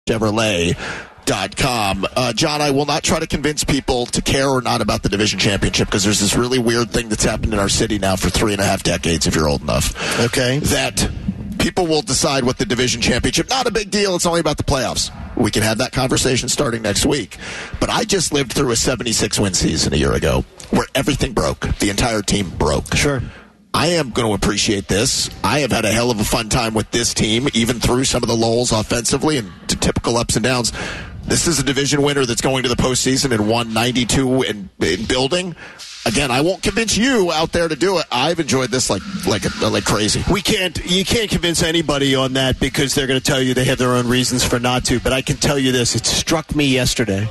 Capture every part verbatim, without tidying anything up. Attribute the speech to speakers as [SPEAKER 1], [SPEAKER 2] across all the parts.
[SPEAKER 1] Chevrolet dot com. Uh, John, I will not try to convince people to care or not about the division championship because there's this really weird thing that's happened in our city now for three and a half decades, if you're old enough.
[SPEAKER 2] Okay.
[SPEAKER 1] That people will decide what the division championship, not a big deal, it's only about the playoffs. We can have that conversation starting next week. But I just lived through a seventy-six win season a year ago where everything broke. The entire team broke.
[SPEAKER 2] Sure.
[SPEAKER 1] I am going to appreciate this. I have had a hell of a fun time with this team, even through some of the lulls offensively and the typical ups and downs. This is a division winner that's going to the postseason and won ninety-two in, in building. Again, I won't convince you out there to do it. I've enjoyed this like like like crazy.
[SPEAKER 2] We can't. You can't convince anybody on that because they're going to tell you they have their own reasons for not to. But I can tell you this: it struck me yesterday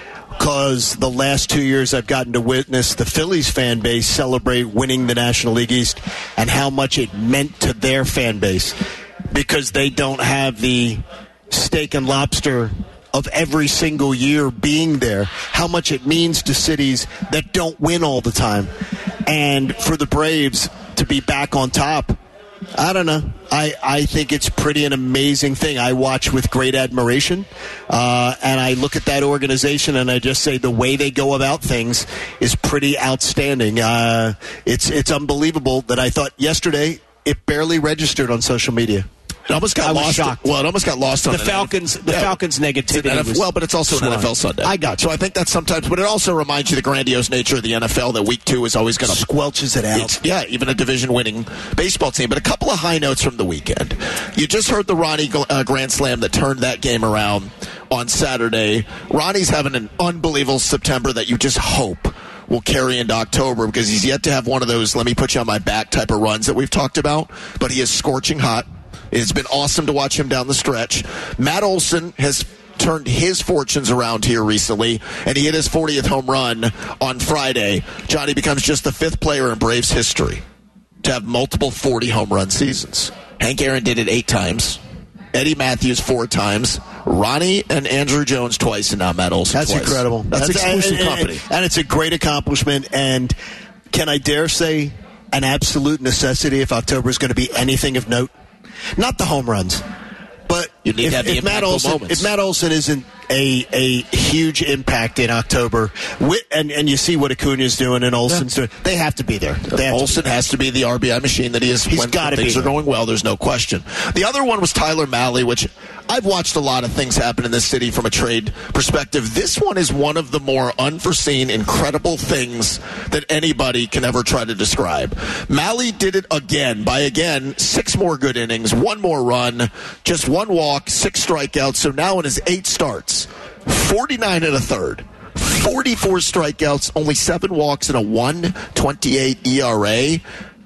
[SPEAKER 2] because the last two years I've gotten to witness the Phillies fan base celebrate winning the National League East and how much it meant to their fan base because they don't have the steak and lobster of every single year being there, how much it means to cities that don't win all the time. And for the Braves to be back on top, I don't know. I, I think it's pretty an amazing thing. I watch with great admiration, uh, and I look at that organization, and I just say the way they go about things is pretty outstanding. Uh, it's it's unbelievable that I thought yesterday it barely registered on social media.
[SPEAKER 1] It almost got
[SPEAKER 2] I was
[SPEAKER 1] lost.
[SPEAKER 2] shocked.
[SPEAKER 1] Well, it almost got lost on
[SPEAKER 2] the Falcons. The
[SPEAKER 1] yeah.
[SPEAKER 2] Falcons' negativity.
[SPEAKER 1] N F L,
[SPEAKER 2] was
[SPEAKER 1] well, but it's also an N F L Sunday.
[SPEAKER 2] I got you.
[SPEAKER 1] So I think that's sometimes, but it also reminds you the grandiose nature of the N F L. That week two is always going to
[SPEAKER 2] squelches it out.
[SPEAKER 1] It's, yeah, even a division-winning baseball team. But a couple of high notes from the weekend. You just heard the Ronnie uh, Grand Slam that turned that game around on Saturday. Ronnie's having an unbelievable September that you just hope will carry into October because he's yet to have one of those let me put you on my back type of runs that we've talked about. But he is scorching hot. It's been awesome to watch him down the stretch. Matt Olson has turned his fortunes around here recently, and he hit his fortieth home run on Friday. Johnny becomes just the fifth player in Braves history to have multiple forty home run seasons. Hank Aaron did it eight times. Eddie Matthews four times. Ronnie and Andrew Jones twice, and now Matt Olson
[SPEAKER 2] That's
[SPEAKER 1] twice.
[SPEAKER 2] incredible.
[SPEAKER 1] That's, That's exclusive
[SPEAKER 2] and,
[SPEAKER 1] company.
[SPEAKER 2] And, and it's a great accomplishment, and can I dare say an absolute necessity if October is going to be anything of note? Not the home runs, but
[SPEAKER 1] you need
[SPEAKER 2] if,
[SPEAKER 1] to have the
[SPEAKER 2] if, Matt Olson,
[SPEAKER 1] moments.
[SPEAKER 2] if Matt Olson isn't a, a huge impact in October, with, and, and you see what Acuna's doing and Olson's yeah. doing, they have to be there. They have
[SPEAKER 1] Olson
[SPEAKER 2] to
[SPEAKER 1] has to be the R B I machine that he is
[SPEAKER 2] He's
[SPEAKER 1] when
[SPEAKER 2] gotta
[SPEAKER 1] things
[SPEAKER 2] be
[SPEAKER 1] are
[SPEAKER 2] there.
[SPEAKER 1] going well. There's no question. The other one was Tyler Mahle, which I've watched a lot of things happen in this city from a trade perspective. This one is one of the more unforeseen, incredible things that anybody can ever try to describe. Mahle did it again by, again, six more good innings, one more run, just one walk, six strikeouts. So now in his eight starts, forty-nine and a third, forty-four strikeouts, only seven walks, and a one twenty-eight E R A.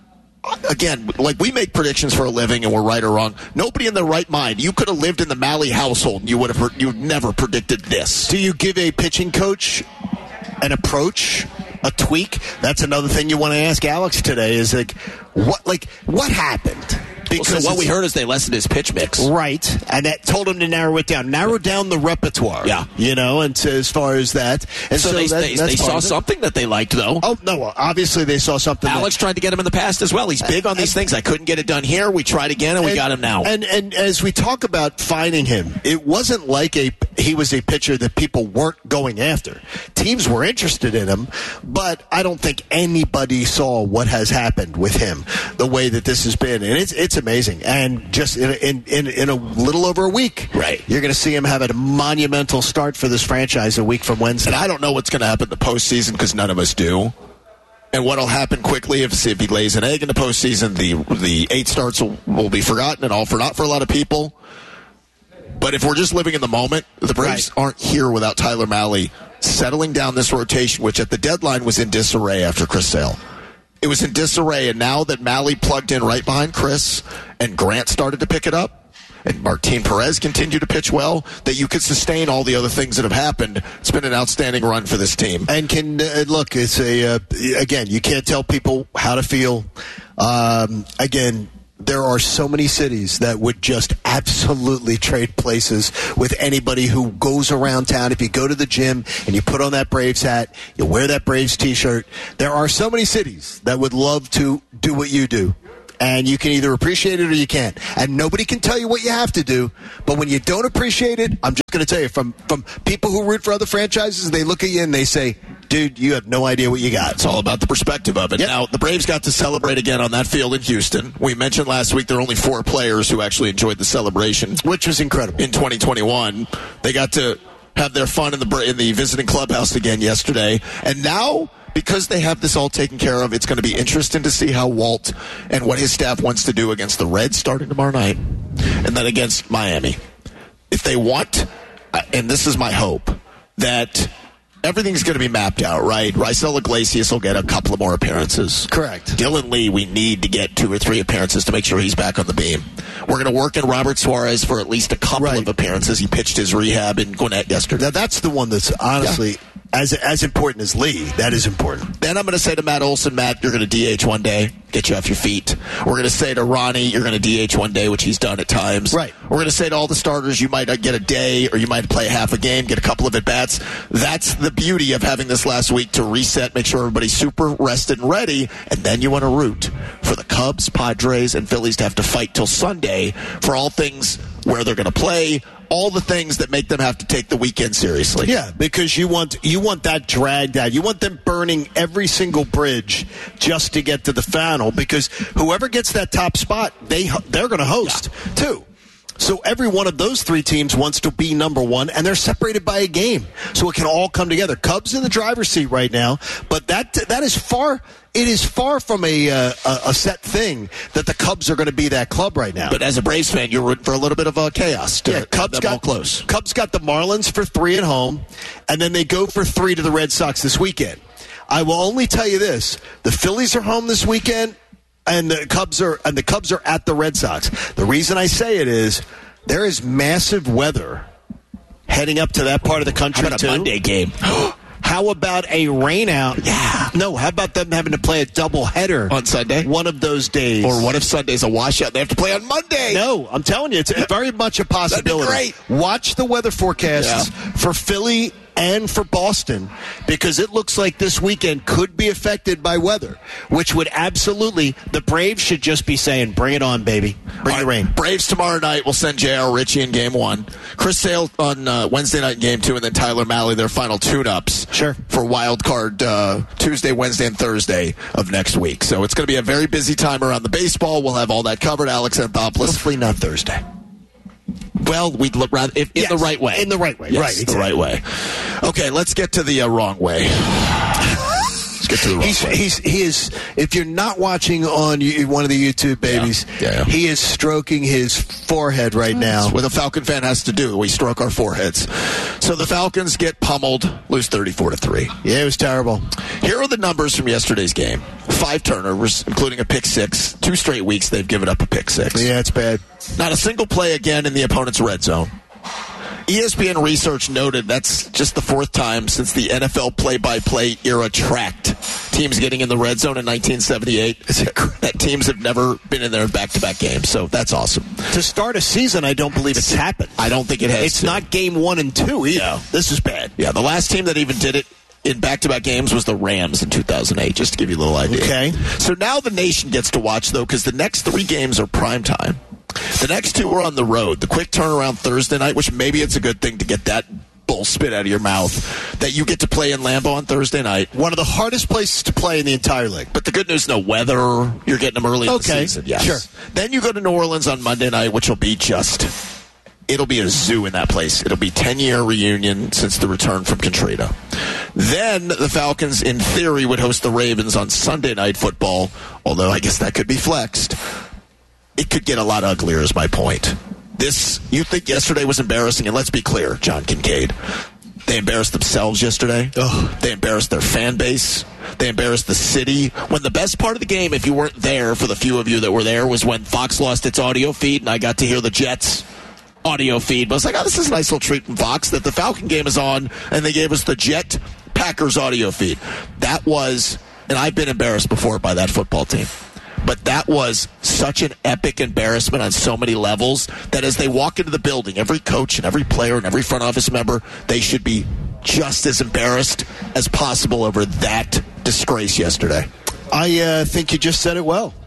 [SPEAKER 1] Again, like we make predictions for a living and we're right or wrong. Nobody in their right mind. You could have lived in the Mahle household and you would have you never predicted this.
[SPEAKER 2] Do you give a pitching coach an approach, a tweak? That's another thing you want to ask Alex today is like what like what happened?
[SPEAKER 1] Because well, so what we heard is they lessened his pitch mix.
[SPEAKER 2] Right. And that told him to narrow it down. Narrow down the repertoire.
[SPEAKER 1] Yeah.
[SPEAKER 2] You know, and to, as far as that. And
[SPEAKER 1] so, so they,
[SPEAKER 2] that,
[SPEAKER 1] they, they saw something that they liked, though.
[SPEAKER 2] Oh, no. Well, obviously, they saw something.
[SPEAKER 1] Alex
[SPEAKER 2] that,
[SPEAKER 1] tried to get him in the past as well. He's big on these and, things. I couldn't get it done here. We tried again, and, and we got him now.
[SPEAKER 2] And, and as we talk about finding him, it wasn't like a he was a pitcher that people weren't going after. Teams were interested in him, but I don't think anybody saw what has happened with him, the way that this has been. And it's it's amazing. And just in, in in in a little over a week,
[SPEAKER 1] right?
[SPEAKER 2] You're going to see him have a monumental start for this franchise a week from Wednesday.
[SPEAKER 1] And I don't know what's going to happen in the postseason because none of us do. And what will happen quickly if, if he lays an egg in the postseason, the the eight starts will, will be forgotten and all for naught for a lot of people. But if we're just living in the moment, the Braves right. aren't here without Tyler Mahle settling down this rotation, which at the deadline was in disarray after Chris Sale. It was in disarray, and now that Mahle plugged in right behind Chris and Grant started to pick it up, and Martin Perez continued to pitch well, that you could sustain all the other things that have happened. It's been an outstanding run for this team.
[SPEAKER 2] And can uh, look, it's a uh, again, you can't tell people how to feel. Um, again, there are so many cities that would just absolutely trade places with anybody who goes around town. If you go to the gym and you put on that Braves hat, you wear that Braves T-shirt, there are so many cities that would love to do what you do. And you can either appreciate it or you can't. And nobody can tell you what you have to do. But when you don't appreciate it, I'm just going to tell you, from, from people who root for other franchises, they look at you and they say, dude, you have no idea what you got.
[SPEAKER 1] It's all about the perspective of it. Yep. Now, the Braves got to celebrate again on that field in Houston. We mentioned last week there were only four players who actually enjoyed the celebration.
[SPEAKER 2] Which was incredible.
[SPEAKER 1] In twenty twenty-one. They got to have their fun in the in the visiting clubhouse again yesterday. And now, because they have this all taken care of, it's going to be interesting to see how Walt and what his staff wants to do against the Reds starting tomorrow night, and then against Miami. If they want, and this is my hope, that everything's going to be mapped out, right? Raisel Iglesias will get a couple of more appearances.
[SPEAKER 2] Correct.
[SPEAKER 1] Dylan Lee, we need to get two or three appearances to make sure he's back on the beam. We're going to work in Robert Suarez for at least a couple right. of appearances. He pitched his rehab in Gwinnett yesterday.
[SPEAKER 2] Now, that's the one that's honestly... Yeah. As as important as Lee, that is important.
[SPEAKER 1] Then I'm going to say to Matt Olson, Matt, you're going to D H one day, get you off your feet. We're going to say to Ronnie, you're going to D H one day, which he's done at times.
[SPEAKER 2] Right.
[SPEAKER 1] We're going to say to all the starters, you might get a day or you might play half a game, get a couple of at-bats. That's the beauty of having this last week to reset, make sure everybody's super rested and ready, and then you want to root for the Cubs, Padres, and Phillies to have to fight till Sunday for all things where they're going to play, all the things that make them have to take the weekend seriously.
[SPEAKER 2] Yeah, because you want you want that dragged out. You want them burning every single bridge just to get to the final, because whoever gets that top spot, they they're going to host yeah. too. So every one of those three teams wants to be number one, and they're separated by a game, so it can all come together. Cubs in the driver's seat right now, but that that is far. It is far from a, uh, a set thing that the Cubs are going to be that club right now.
[SPEAKER 1] But as a Braves fan, you're rooting for a little bit of uh, chaos. To
[SPEAKER 2] yeah, Cubs got
[SPEAKER 1] close.
[SPEAKER 2] Cubs got the Marlins for three at home, and then they go for three to the Red Sox this weekend. I will only tell you this: the Phillies are home this weekend, and the Cubs are and the Cubs are at the Red Sox. The reason I say it is there is massive weather heading up to that part of the country.
[SPEAKER 1] How about
[SPEAKER 2] too.
[SPEAKER 1] a Monday game?
[SPEAKER 2] How about a rain out?
[SPEAKER 1] Yeah.
[SPEAKER 2] No, how about them having to play a doubleheader
[SPEAKER 1] on Sunday?
[SPEAKER 2] One of those days.
[SPEAKER 1] Or what if Sunday's a washout? They have to play on Monday.
[SPEAKER 2] No, I'm telling you, it's very much a possibility.
[SPEAKER 1] That'd be
[SPEAKER 2] great. Watch the weather forecasts
[SPEAKER 1] yeah.
[SPEAKER 2] for Philly and for Boston, because it looks like this weekend could be affected by weather, which would absolutely, the Braves should just be saying, bring it on, baby. Bring the rain.
[SPEAKER 1] Braves tomorrow night will send J R. Ritchie in game one. Chris Sale on uh, Wednesday night in game two, and then Tyler Malley, their final tune-ups
[SPEAKER 2] sure.
[SPEAKER 1] for wild card uh, Tuesday, Wednesday, and Thursday of next week. So it's going to be a very busy time around the baseball. We'll have all that covered. Alex Anthopoulos.
[SPEAKER 2] Hopefully not Thursday.
[SPEAKER 1] Well, we'd look rather if, in
[SPEAKER 2] yes,
[SPEAKER 1] the right way.
[SPEAKER 2] In the right way,
[SPEAKER 1] yes,
[SPEAKER 2] right?
[SPEAKER 1] Exactly. The right way. Okay, let's get to the uh, wrong way. Let's get to the wrong
[SPEAKER 2] he's,
[SPEAKER 1] way.
[SPEAKER 2] He's, he is. If you're not watching on you, one of the YouTube babies,
[SPEAKER 1] yeah. Yeah, yeah.
[SPEAKER 2] he is stroking his forehead right now.
[SPEAKER 1] That's what a Falcon fan has to do. We stroke our foreheads. So the Falcons get pummeled, lose thirty-four to three.
[SPEAKER 2] Yeah, it was terrible.
[SPEAKER 1] Here are the numbers from yesterday's game: five turnovers, including a pick six. Two straight weeks they've given up a pick six.
[SPEAKER 2] Yeah, it's bad.
[SPEAKER 1] Not a single play again in the opponent's red zone. E S P N research noted that's just the fourth time since the N F L play-by-play era tracked teams getting in the red zone in nineteen seventy-eight. That teams have never been in there in back-to-back games, so that's awesome.
[SPEAKER 2] To start a season, I don't believe it's happened.
[SPEAKER 1] I don't think it has.
[SPEAKER 2] It's
[SPEAKER 1] to.
[SPEAKER 2] not game one and two either.
[SPEAKER 1] Yeah.
[SPEAKER 2] This is bad.
[SPEAKER 1] Yeah, the last team that even did it in back-to-back games was the Rams in two thousand eight, just to give you a little idea.
[SPEAKER 2] Okay.
[SPEAKER 1] So now the nation gets to watch, though, because the next three games are prime time. The next two are on the road. The quick turnaround Thursday night, which maybe it's a good thing to get that bull spit out of your mouth, that you get to play in Lambeau on Thursday night.
[SPEAKER 2] One of the hardest places to play in the entire league.
[SPEAKER 1] But the good news, no weather. You're getting them early in
[SPEAKER 2] okay.
[SPEAKER 1] the season. Yes.
[SPEAKER 2] Sure.
[SPEAKER 1] Then you go to New Orleans on Monday night, which will be just... It'll be a zoo in that place. It'll be ten-year reunion since the return from Katrina. Then the Falcons, in theory, would host the Ravens on Sunday Night Football, although I guess that could be flexed. It could get a lot uglier, is my point. This, you think yesterday was embarrassing, and let's be clear, John Kincaid. They embarrassed themselves yesterday.
[SPEAKER 2] Ugh.
[SPEAKER 1] They embarrassed their fan base. They embarrassed the city. When the best part of the game, if you weren't there, for the few of you that were there, was when Fox lost its audio feed, and I got to hear the Jets audio feed. But I was like, oh, this is a nice little treat from Fox that the Falcon game is on, and they gave us the Jet Packers audio feed. That was, and I've been embarrassed before by that football team. But that was such an epic embarrassment on so many levels that as they walk into the building, every coach and every player and every front office member, they should be just as embarrassed as possible over that disgrace yesterday.
[SPEAKER 2] I uh, think you just said it well.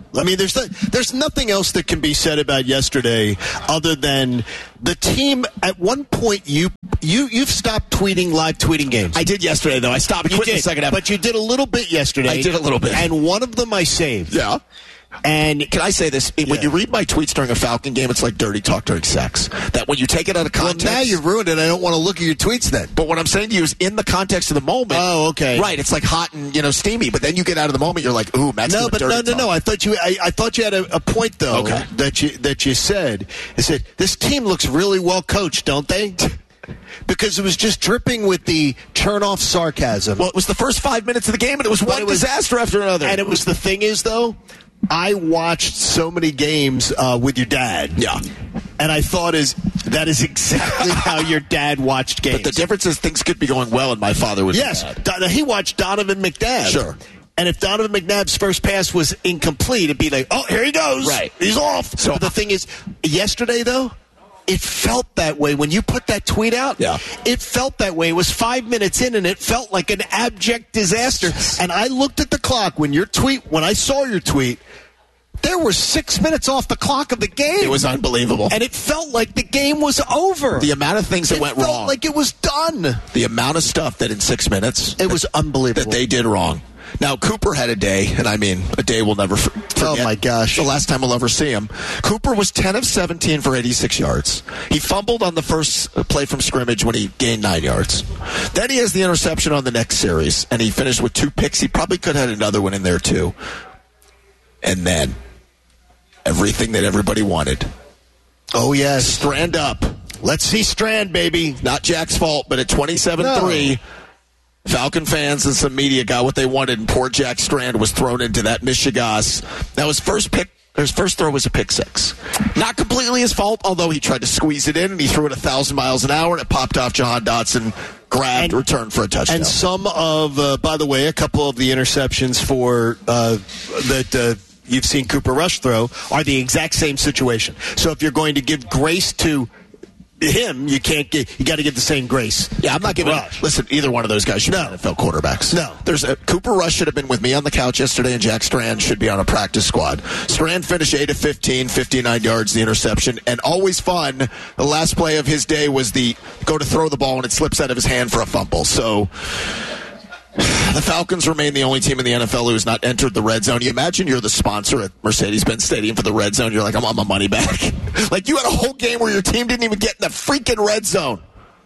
[SPEAKER 2] I mean, there's the, there's nothing else that can be said about yesterday other than the team. At one point, you you you've stopped tweeting live tweeting games.
[SPEAKER 1] I did yesterday, though. I stopped.
[SPEAKER 2] You
[SPEAKER 1] quit
[SPEAKER 2] did,
[SPEAKER 1] the second half,
[SPEAKER 2] but you did a little bit yesterday.
[SPEAKER 1] I did a little bit,
[SPEAKER 2] and one of them I saved.
[SPEAKER 1] Yeah. And can I say this? When
[SPEAKER 2] yeah.
[SPEAKER 1] you read my tweets during a Falcon game, it's like dirty talk during sex. That when you take it out of context.
[SPEAKER 2] Well, now you've ruined it. I don't want to look at your tweets then.
[SPEAKER 1] But what I'm saying to you is in the context of the moment.
[SPEAKER 2] Oh, okay.
[SPEAKER 1] Right. It's like hot and, you know, steamy. But then you get out of the moment, you're like, ooh, Matt's
[SPEAKER 2] No, but
[SPEAKER 1] dirty
[SPEAKER 2] no, no,
[SPEAKER 1] talk.
[SPEAKER 2] no. I thought you I, I thought you had a, a point, though,
[SPEAKER 1] okay.
[SPEAKER 2] that you that you said. You said, this team looks really well coached, don't they? Because it was just dripping with the turn-off sarcasm.
[SPEAKER 1] Well, it was the first five minutes of the game, and it was one it was, disaster after another.
[SPEAKER 2] And it was the thing is, though, I watched so many games uh, with your dad.
[SPEAKER 1] Yeah.
[SPEAKER 2] And I thought is that is exactly how your dad watched games.
[SPEAKER 1] But the difference is things could be going well, and my father was
[SPEAKER 2] yes, Don- he watched Donovan McNabb.
[SPEAKER 1] Sure.
[SPEAKER 2] And if Donovan McNabb's first pass was incomplete, it'd be like, oh, here he goes.
[SPEAKER 1] Right.
[SPEAKER 2] He's off. So but the thing is, yesterday, though, it felt that way when you put that tweet out.
[SPEAKER 1] Yeah.
[SPEAKER 2] It felt that way. It was five minutes in, and it felt like an abject disaster. And I looked at the clock when your tweet, when I saw your tweet, there were six minutes off the clock of the game.
[SPEAKER 1] It was unbelievable.
[SPEAKER 2] And it felt like the game was over.
[SPEAKER 1] The amount of things that
[SPEAKER 2] it
[SPEAKER 1] went
[SPEAKER 2] felt
[SPEAKER 1] wrong.
[SPEAKER 2] like it was done.
[SPEAKER 1] The amount of stuff that in six minutes.
[SPEAKER 2] It was unbelievable.
[SPEAKER 1] That they did wrong. Now, Cooper had a day, and I mean, a day we'll never forget.
[SPEAKER 2] Oh, my gosh.
[SPEAKER 1] The last time we'll ever see him. Cooper was ten of seventeen for eighty-six yards. He fumbled on the first play from scrimmage when he gained nine yards. Then he has the interception on the next series, and he finished with two picks. He probably could have had another one in there, too. And then, everything that everybody wanted.
[SPEAKER 2] Oh, yes.
[SPEAKER 1] Strand up.
[SPEAKER 2] Let's see Strand, baby.
[SPEAKER 1] Not Jack's fault, but at twenty-seven three... No. Falcon fans and some media got what they wanted, and poor Jack Strand was thrown into that Michigas. Now, his first pick, his first throw was a pick six. Not completely his fault, although he tried to squeeze it in, and he threw it a thousand miles an hour, and it popped off Jahan Dotson, grabbed, and, returned for a touchdown.
[SPEAKER 2] And some of, uh, by the way, a couple of the interceptions for uh, that uh, you've seen Cooper Rush throw are the exact same situation. So if you're going to give grace to him, you can't get. You got to get the same grace.
[SPEAKER 1] Yeah, I'm not giving. Rush. Listen, either one of those guys should no. be N F L quarterbacks.
[SPEAKER 2] No,
[SPEAKER 1] there's a, Cooper Rush should have been with me on the couch yesterday, and Jack Strand should be on a practice squad. Strand finished eight of fifteen, fifty-nine yards, the interception, and always fun. The last play of his day was the go to throw the ball and it slips out of his hand for a fumble. So. The Falcons remain the only team in the N F L who has not entered the red zone. You imagine you're the sponsor at Mercedes-Benz Stadium for the red zone. You're like, I want my money back. Like, you had a whole game where your team didn't even get in the freaking red zone.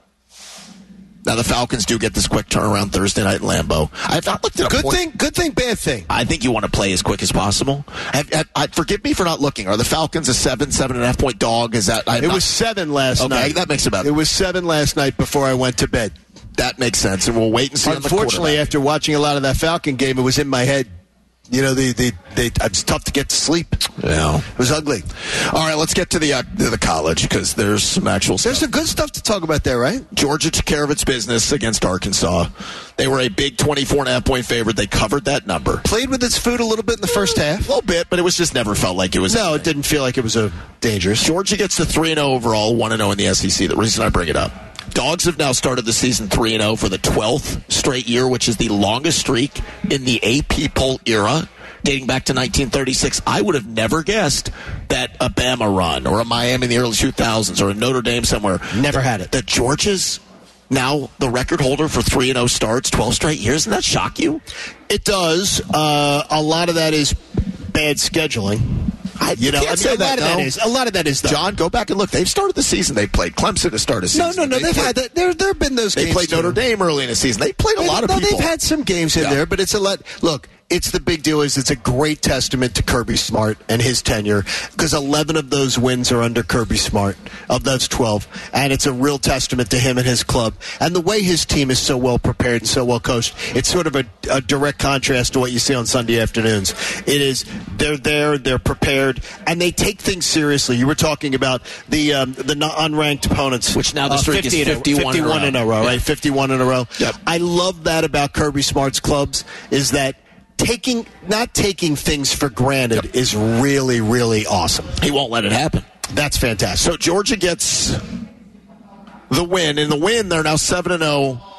[SPEAKER 1] Now, the Falcons do get this quick turnaround Thursday night in Lambeau. I have not looked at a
[SPEAKER 2] good
[SPEAKER 1] point.
[SPEAKER 2] thing, good thing, bad thing.
[SPEAKER 1] I think you want to play as quick as possible. Have, have, I, forgive me for not looking. Are the Falcons a seven, seven and a half point dog? Is that? I
[SPEAKER 2] it
[SPEAKER 1] not,
[SPEAKER 2] was seven last
[SPEAKER 1] okay,
[SPEAKER 2] night.
[SPEAKER 1] Okay, that makes it better.
[SPEAKER 2] It was seven last night before I went to bed.
[SPEAKER 1] That makes sense, and we'll wait and see.
[SPEAKER 2] Unfortunately,
[SPEAKER 1] on the
[SPEAKER 2] after watching a lot of that Falcon game, it was in my head. You know, the the they, it's tough to get to sleep.
[SPEAKER 1] Yeah,
[SPEAKER 2] it was ugly.
[SPEAKER 1] All right, let's get to the uh, the college because there's some actual.
[SPEAKER 2] There's
[SPEAKER 1] stuff.
[SPEAKER 2] some good stuff to talk about there, right?
[SPEAKER 1] Georgia took care of its business against Arkansas. They were a big twenty-four and a half point favorite. They covered that number.
[SPEAKER 2] Played with its food a little bit in the first half.
[SPEAKER 1] A little bit, but it was just never felt like it was.
[SPEAKER 2] No, it didn't feel like it was a dangerous.
[SPEAKER 1] Georgia gets to three and zero overall, one and zero in the S E C. The reason I bring it up. Dogs have now started the season three and zero for the twelfth straight year, which is the longest streak in the A P poll era, dating back to nineteen thirty-six. I would have never guessed that a Bama run or a Miami in the early two thousands or a Notre Dame somewhere.
[SPEAKER 2] Never had it.
[SPEAKER 1] That Georgia's now the record holder for three and zero starts, twelve straight years. Doesn't that shock you?
[SPEAKER 2] It does. Uh, a lot of that is bad scheduling.
[SPEAKER 1] I,
[SPEAKER 2] you know, I mean,
[SPEAKER 1] say
[SPEAKER 2] a
[SPEAKER 1] that,
[SPEAKER 2] lot of
[SPEAKER 1] no.
[SPEAKER 2] that is a lot of that is. Though.
[SPEAKER 1] John, go back and look. They've started the season. They played Clemson to start a season.
[SPEAKER 2] No, no, no.
[SPEAKER 1] They
[SPEAKER 2] they've
[SPEAKER 1] played,
[SPEAKER 2] had that. There, there have been those.
[SPEAKER 1] They
[SPEAKER 2] games
[SPEAKER 1] played
[SPEAKER 2] too.
[SPEAKER 1] Notre Dame early in the season. They played a
[SPEAKER 2] they,
[SPEAKER 1] lot of
[SPEAKER 2] no,
[SPEAKER 1] people.
[SPEAKER 2] They've had some games in
[SPEAKER 1] yeah.
[SPEAKER 2] there, but it's a lot. Look, it's the big deal. Is it's a great testament to Kirby Smart and his tenure because eleven of those wins are under Kirby Smart of those twelve, and it's a real testament to him and his club and the way his team is so well prepared and so well coached. It's sort of a, a direct contrast to what you see on Sunday afternoons. It is they're there, they're prepared, and they take things seriously. You were talking about the um, the unranked opponents,
[SPEAKER 1] which now the streak uh, is fifty-one,
[SPEAKER 2] fifty-one in a row, right?
[SPEAKER 1] Yeah.
[SPEAKER 2] fifty-one in a row.
[SPEAKER 1] Yep.
[SPEAKER 2] I love that about Kirby Smart's clubs is that taking not taking things for granted yep. is really, really awesome.
[SPEAKER 1] He won't let it happen.
[SPEAKER 2] That's fantastic.
[SPEAKER 1] So Georgia gets the win. In the win, they're now seven and zero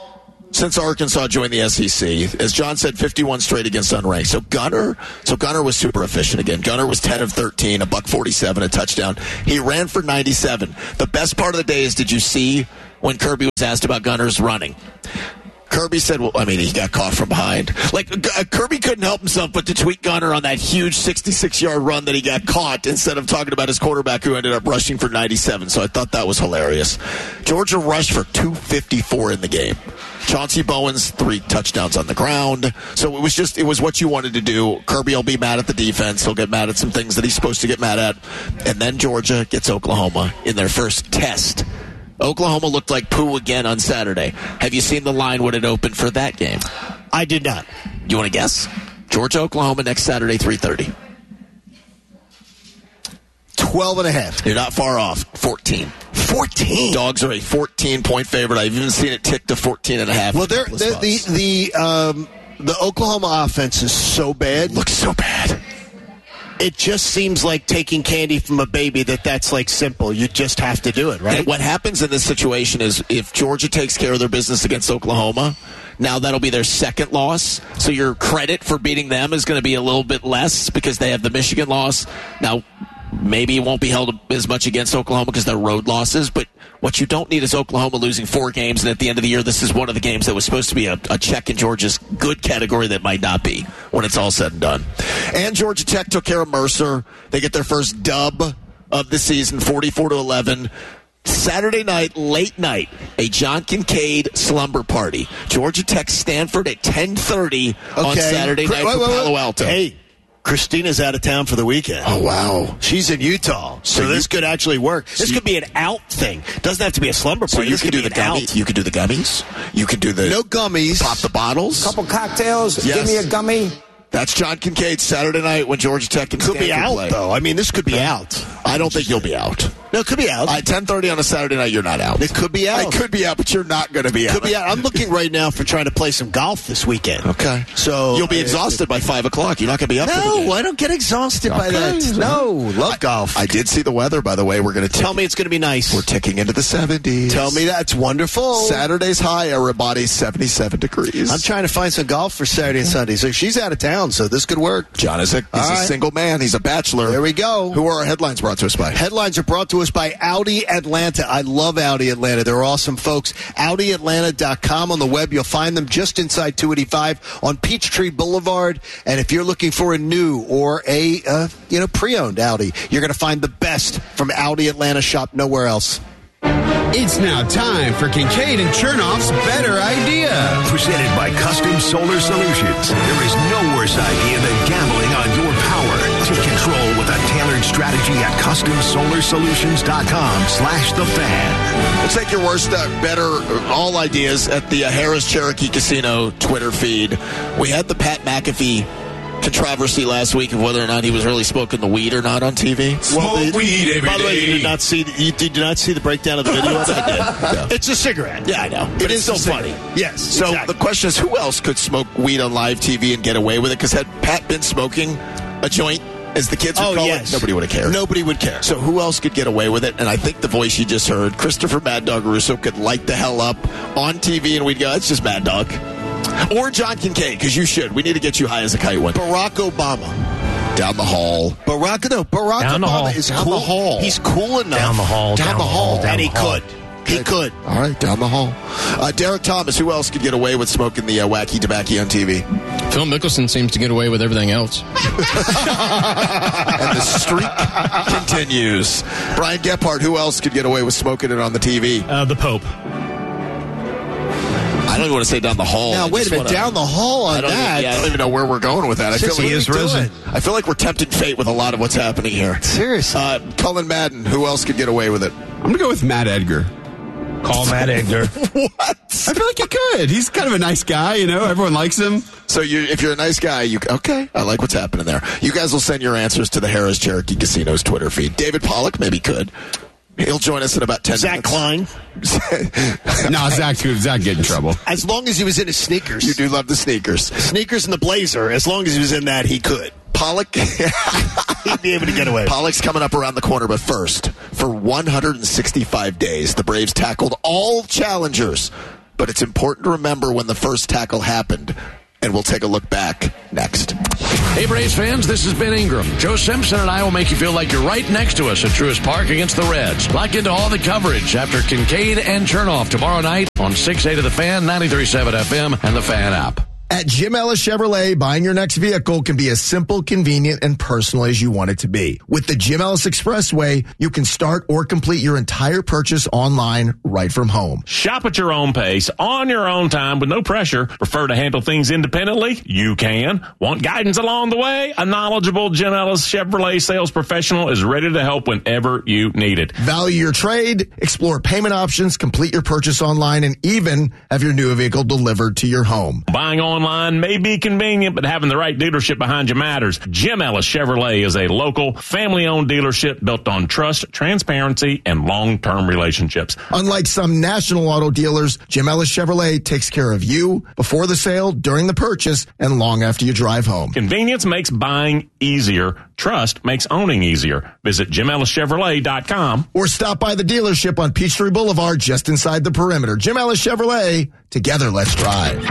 [SPEAKER 1] since Arkansas joined the S E C. As John said, fifty-one straight against unranked. So Gunner, so Gunner was super efficient again. Gunner was ten of thirteen, a buck forty-seven, a touchdown. He ran for ninety-seven. The best part of the day is, did you see when Kirby was asked about Gunner's running? Kirby said, well, I mean, he got caught from behind. Like, uh, Kirby couldn't help himself but to tweet Gunner on that huge sixty-six-yard run that he got caught instead of talking about his quarterback who ended up rushing for ninety-seven. So I thought that was hilarious. Georgia rushed for two fifty-four in the game. Chauncey Bowens, three touchdowns on the ground. So it was just, it was what you wanted to do. Kirby will be mad at the defense. He'll get mad at some things that he's supposed to get mad at. And then Georgia gets Oklahoma in their first test. Oklahoma looked like poo again on Saturday. Have you seen the line when it opened for that game?
[SPEAKER 2] I did not.
[SPEAKER 1] You want to guess? Georgia, Oklahoma next Saturday, three thirty.
[SPEAKER 2] twelve and a half.
[SPEAKER 1] You're not far off. fourteen.
[SPEAKER 2] fourteen?
[SPEAKER 1] Dogs are a fourteen-point favorite. I've even seen it tick to fourteen and a half.
[SPEAKER 2] Well, they're, they're, the the um, the Oklahoma offense is so bad.
[SPEAKER 1] Looks so bad.
[SPEAKER 2] It just seems like taking candy from a baby, that that's like simple. You just have to do it, right?
[SPEAKER 1] And what happens in this situation is if Georgia takes care of their business against Oklahoma, now that'll be their second loss. So your credit for beating them is going to be a little bit less because they have the Michigan loss. Now, maybe it won't be held as much against Oklahoma because they're road losses, but what you don't need is Oklahoma losing four games, and at the end of the year, this is one of the games that was supposed to be a, a check in Georgia's good category that might not be when it's all said and done. And Georgia Tech took care of Mercer. They get their first dub of the season, forty-four to eleven. Saturday night, late night, a John Kincaid slumber party. Georgia Tech Stanford at ten thirty okay. on Saturday night wait, for wait, Palo Alto.
[SPEAKER 2] Hey. Christina's out of town for the weekend.
[SPEAKER 1] Oh, wow.
[SPEAKER 2] She's in Utah. So, so this you, could actually work. This so could be an out thing. Doesn't have to be a slumber party.
[SPEAKER 1] So you
[SPEAKER 2] this
[SPEAKER 1] could do the gummy,
[SPEAKER 2] out.
[SPEAKER 1] You could do the gummies. You could do the...
[SPEAKER 2] No gummies.
[SPEAKER 1] Pop the bottles.
[SPEAKER 3] Couple cocktails.
[SPEAKER 1] Yes.
[SPEAKER 3] Give me a gummy.
[SPEAKER 1] That's John Kincaid Saturday night when Georgia Tech and
[SPEAKER 2] could
[SPEAKER 1] Stanford
[SPEAKER 2] be out,
[SPEAKER 1] play.
[SPEAKER 2] though. I mean, this could be okay. out.
[SPEAKER 1] I don't think you'll be out.
[SPEAKER 2] No, it could be out.
[SPEAKER 1] At ten thirty on a Saturday night, you're not out.
[SPEAKER 2] It could be out.
[SPEAKER 1] It could be out, but you're not going to be out.
[SPEAKER 2] Could be out. I'm looking right now for trying to play some golf this weekend.
[SPEAKER 1] Okay.
[SPEAKER 2] So
[SPEAKER 1] you'll be exhausted uh, by five o'clock. You're not going to be up.
[SPEAKER 2] No, I don't get exhausted okay. by that. No, love
[SPEAKER 1] I,
[SPEAKER 2] golf.
[SPEAKER 1] I did see the weather, by the way. We're going to
[SPEAKER 2] tell me it's going to be nice.
[SPEAKER 1] We're ticking into the seventies.
[SPEAKER 2] Tell me that's wonderful.
[SPEAKER 1] Saturday's high, everybody, seventy-seven degrees.
[SPEAKER 2] I'm trying to find some golf for Saturday and Sunday. So she's out of town, so this could work.
[SPEAKER 1] John is a, he's a right. single man. He's a bachelor.
[SPEAKER 2] There we go.
[SPEAKER 1] Who are our headlines brought to us by?
[SPEAKER 2] Headlines are brought to us by Audi Atlanta. I love Audi Atlanta. They're awesome folks. Audi Atlanta dot com on the web. You'll find them just inside two eighty-five on Peachtree Boulevard. And if you're looking for a new or a uh, you know pre-owned Audi, you're going to find the best from Audi Atlanta. Shop nowhere else.
[SPEAKER 4] It's now time for Kincaid and Chernoff's Better Idea.
[SPEAKER 5] Presented by Custom Solar Solutions. There is no worse idea than gambling on your power. Take control with a tailored strategy at custom solar solutions dot com slash the fan.
[SPEAKER 1] Let's take your worst, uh, better, uh, all ideas at the uh, Harris Cherokee Casino Twitter feed. We had the Pat McAfee controversy last week of whether or not he was really smoking the weed or not on T V.
[SPEAKER 5] Smoke well, the, weed every
[SPEAKER 2] By the way, you did not see the, you did not see the breakdown of the video. I did.
[SPEAKER 1] Yeah.
[SPEAKER 2] It's a cigarette.
[SPEAKER 1] Yeah, I know.
[SPEAKER 2] But
[SPEAKER 1] it
[SPEAKER 2] it's
[SPEAKER 1] is
[SPEAKER 2] still
[SPEAKER 1] funny.
[SPEAKER 2] Yes.
[SPEAKER 1] So
[SPEAKER 2] exactly.
[SPEAKER 1] the question is, who else could smoke weed on live T V and get away with it? Because had Pat been smoking a joint, as the kids would
[SPEAKER 2] oh,
[SPEAKER 1] call
[SPEAKER 2] yes.
[SPEAKER 1] it, nobody would have cared.
[SPEAKER 2] Nobody would care.
[SPEAKER 1] So who else could get away with it? And I think the voice you just heard, Christopher Mad Dog Russo, could light the hell up on T V, and we'd go, it's just Mad Dog. Or John Kincaid, because you should. We need to get you high as a kite one.
[SPEAKER 2] Barack Obama.
[SPEAKER 1] Down the hall.
[SPEAKER 2] Barack, no, Barack
[SPEAKER 6] down
[SPEAKER 2] Obama is
[SPEAKER 1] down
[SPEAKER 2] cool.
[SPEAKER 1] The hall.
[SPEAKER 2] He's cool enough.
[SPEAKER 6] Down the hall.
[SPEAKER 2] Down,
[SPEAKER 6] down
[SPEAKER 2] the hall.
[SPEAKER 6] hall.
[SPEAKER 2] And he
[SPEAKER 6] hall.
[SPEAKER 2] could. He
[SPEAKER 1] Okay.
[SPEAKER 2] could.
[SPEAKER 1] All right, down the hall. Uh, Derek Thomas, who else could get away with smoking the uh, wacky tobacco on T V?
[SPEAKER 7] Phil Mickelson seems to get away with everything else.
[SPEAKER 1] And the streak continues. Brian Gephardt, who else could get away with smoking it on the T V?
[SPEAKER 6] Uh, the Pope.
[SPEAKER 1] I don't even want to say down the hall.
[SPEAKER 2] Now,
[SPEAKER 1] I
[SPEAKER 2] wait a minute.
[SPEAKER 1] Wanna,
[SPEAKER 2] Down the hall on
[SPEAKER 1] I don't
[SPEAKER 2] that.
[SPEAKER 1] Even, yeah, I don't even know where we're going with that. I feel, like,
[SPEAKER 4] he is risen.
[SPEAKER 1] I feel like we're tempting fate with a lot of what's happening here.
[SPEAKER 2] Seriously.
[SPEAKER 1] Uh, Cullen Madden, who else could get away with it?
[SPEAKER 4] I'm going to go with Matt Edgar.
[SPEAKER 6] Call Matt Edgar.
[SPEAKER 1] What?
[SPEAKER 4] I feel like he could. He's kind of a nice guy, you know. Everyone likes him.
[SPEAKER 1] So you, if you're a nice guy, you okay. I like what's happening there. You guys will send your answers to the Harris Cherokee Casino's Twitter feed. David Pollack maybe could. He'll join us in about ten
[SPEAKER 2] Zach
[SPEAKER 1] minutes.
[SPEAKER 2] Klein.
[SPEAKER 4] No, Zach, Zach get in trouble.
[SPEAKER 2] As long as he was in his sneakers.
[SPEAKER 1] You do love the sneakers.
[SPEAKER 2] Sneakers and the blazer. As long as he was in that, he could.
[SPEAKER 1] Pollock.
[SPEAKER 2] He'd be able to get away.
[SPEAKER 1] Pollock's coming up around the corner, but first, for one hundred sixty-five days, the Braves tackled all challengers. but it's important to remember when the first tackle happened. And we'll take a look back next.
[SPEAKER 3] Hey, Braves fans, this is Ben Ingram. Joe Simpson and I will make you feel like you're right next to us at Truist Park against the Reds. Lock into all the coverage after Kincaid and Chernoff tomorrow night on six eighty The Fan, ninety-three point seven F M, and the Fan app.
[SPEAKER 8] At Jim Ellis Chevrolet, buying your next vehicle can be as simple, convenient, and personal as you want it to be. With the Jim Ellis Expressway, you can start or complete your entire purchase online right from home.
[SPEAKER 9] Shop at your own pace, on your own time, with no pressure. Prefer to handle things independently? You can. Want guidance along the way? A knowledgeable Jim Ellis Chevrolet sales professional is ready to help whenever you need it.
[SPEAKER 8] Value your trade, explore payment options, complete your purchase online, and even have your new vehicle delivered to your home.
[SPEAKER 9] Buying online may be convenient, but having the right dealership behind you matters. Jim Ellis Chevrolet is a local, family-owned dealership built on trust, transparency, and long-term relationships.
[SPEAKER 8] Unlike some national auto dealers, Jim Ellis Chevrolet takes care of you before the sale, during the purchase, and long after you drive home.
[SPEAKER 9] Convenience makes buying easier. Trust makes owning easier. Visit Jim Ellis Chevrolet dot com.
[SPEAKER 8] Or stop by the dealership on Peachtree Boulevard just inside the perimeter. Jim Ellis Chevrolet. Together, let's drive.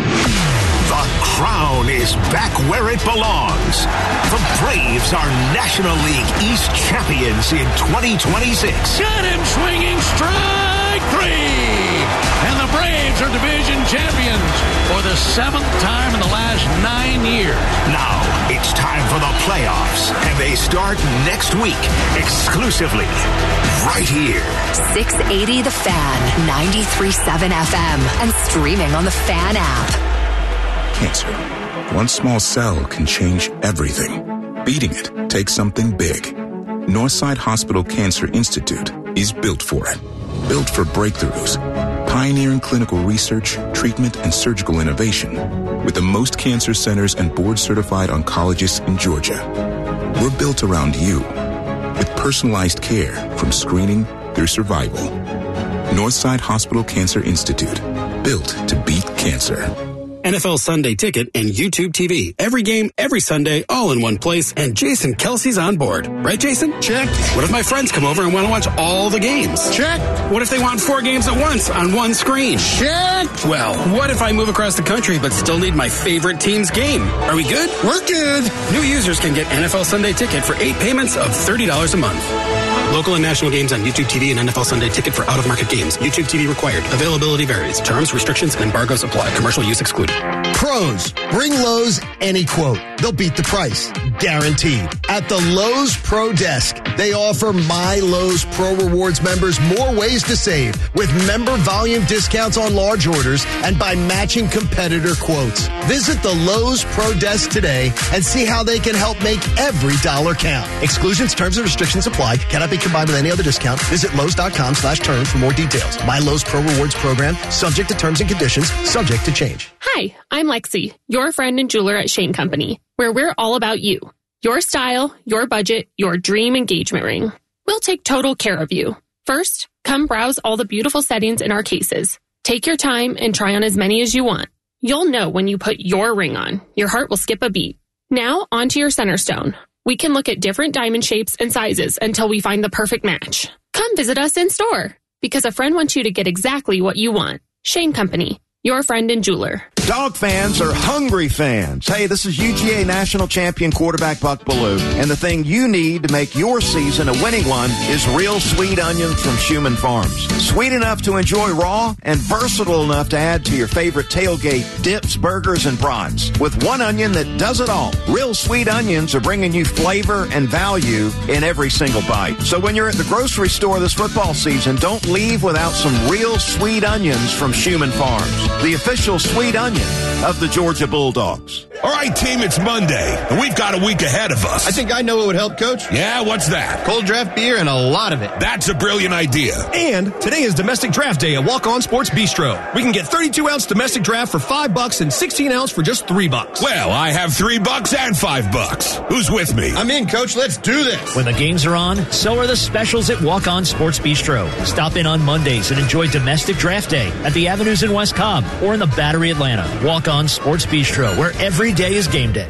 [SPEAKER 5] The crown is back where it belongs. The Braves are National League East champions in twenty twenty-six.
[SPEAKER 3] Got him swinging strike three. And the Braves are division champions for the seventh time in the last nine years.
[SPEAKER 5] Now it's time for the playoffs, and they start next week exclusively right here.
[SPEAKER 10] six eighty The Fan, ninety-three point seven F M, and streaming on the Fan app.
[SPEAKER 11] Cancer. One small cell can change everything. Beating it takes something big. Northside Hospital Cancer Institute is built for it. Built for breakthroughs, pioneering clinical research, treatment, and surgical innovation with the most cancer centers and board-certified oncologists in Georgia. We're built around you with personalized care from screening through survival. Northside Hospital Cancer Institute, built to beat cancer.
[SPEAKER 12] N F L Sunday Ticket and YouTube T V. Every game, every Sunday, all in one place, and Jason Kelsey's on board. Right, Jason?
[SPEAKER 4] Check.
[SPEAKER 12] What if my friends come over and want to watch all the games?
[SPEAKER 4] Check.
[SPEAKER 12] What if they want four games at once on one screen?
[SPEAKER 4] Check.
[SPEAKER 12] Well, what if I move across the country but still need my favorite team's game? Are we good?
[SPEAKER 4] We're good.
[SPEAKER 12] New users can get N F L Sunday Ticket for eight payments of thirty dollars a month. Local and national games on YouTube T V and N F L Sunday Ticket for out-of-market games. YouTube T V required. Availability varies. Terms, restrictions, and embargoes apply. Commercial use excluded.
[SPEAKER 8] Pros, bring Lowe's any quote. They'll beat the price. Guaranteed. At the Lowe's Pro Desk, they offer My Lowe's Pro Rewards members more ways to save with member volume discounts on large orders and by matching competitor quotes. Visit the Lowe's Pro Desk today and see how they can help make every dollar count. Exclusions, terms, and restrictions apply. Cannot be combined with any other discount. Visit Lowe's.com slash terms for more details. My Lowe's Pro Rewards program, subject to terms and conditions, subject to change.
[SPEAKER 13] Hi, I'm Lexi, your friend and jeweler at Shane Company, where we're all about you. Your style, your budget, your dream engagement ring. We'll take total care of you. First, come browse all the beautiful settings in our cases. Take your time and try on as many as you want. You'll know when you put your ring on. Your heart will skip a beat. Now, onto your center stone. We can look at different diamond shapes and sizes until we find the perfect match. Come visit us in store, because a friend wants you to get exactly what you want. Shane Company, your friend and jeweler.
[SPEAKER 14] Dog fans are hungry fans. Hey, this is U G A national champion quarterback Buck Bellew, and the thing you need to make your season a winning one is real sweet onions from Schumann Farms. Sweet enough to enjoy raw and versatile enough to add to your favorite tailgate dips, burgers, and brats. With one onion that does it all. Real sweet onions are bringing you flavor and value in every single bite. So when you're at the grocery store this football season, don't leave without some real sweet onions from Schumann Farms, the official sweet onion of the Georgia Bulldogs.
[SPEAKER 15] All right, team, it's Monday, and we've got a week ahead of us.
[SPEAKER 16] I think I know what would help, Coach.
[SPEAKER 15] Yeah, what's that?
[SPEAKER 16] Cold draft beer and a lot of it.
[SPEAKER 15] That's a brilliant idea.
[SPEAKER 16] And today is Domestic Draft Day at Walk On Sports Bistro. We can get thirty-two ounce domestic draft for five bucks and sixteen ounce for just three bucks.
[SPEAKER 15] Well, I have three bucks and five bucks. Who's with me?
[SPEAKER 16] I'm in, Coach. Let's do this.
[SPEAKER 17] When the games are on, so are the specials at Walk On Sports Bistro. Stop in on Mondays and enjoy Domestic Draft Day at the Avenues in West Cobb or in the Battery, Atlanta. Walk On Sports Bistro, where every day is game day.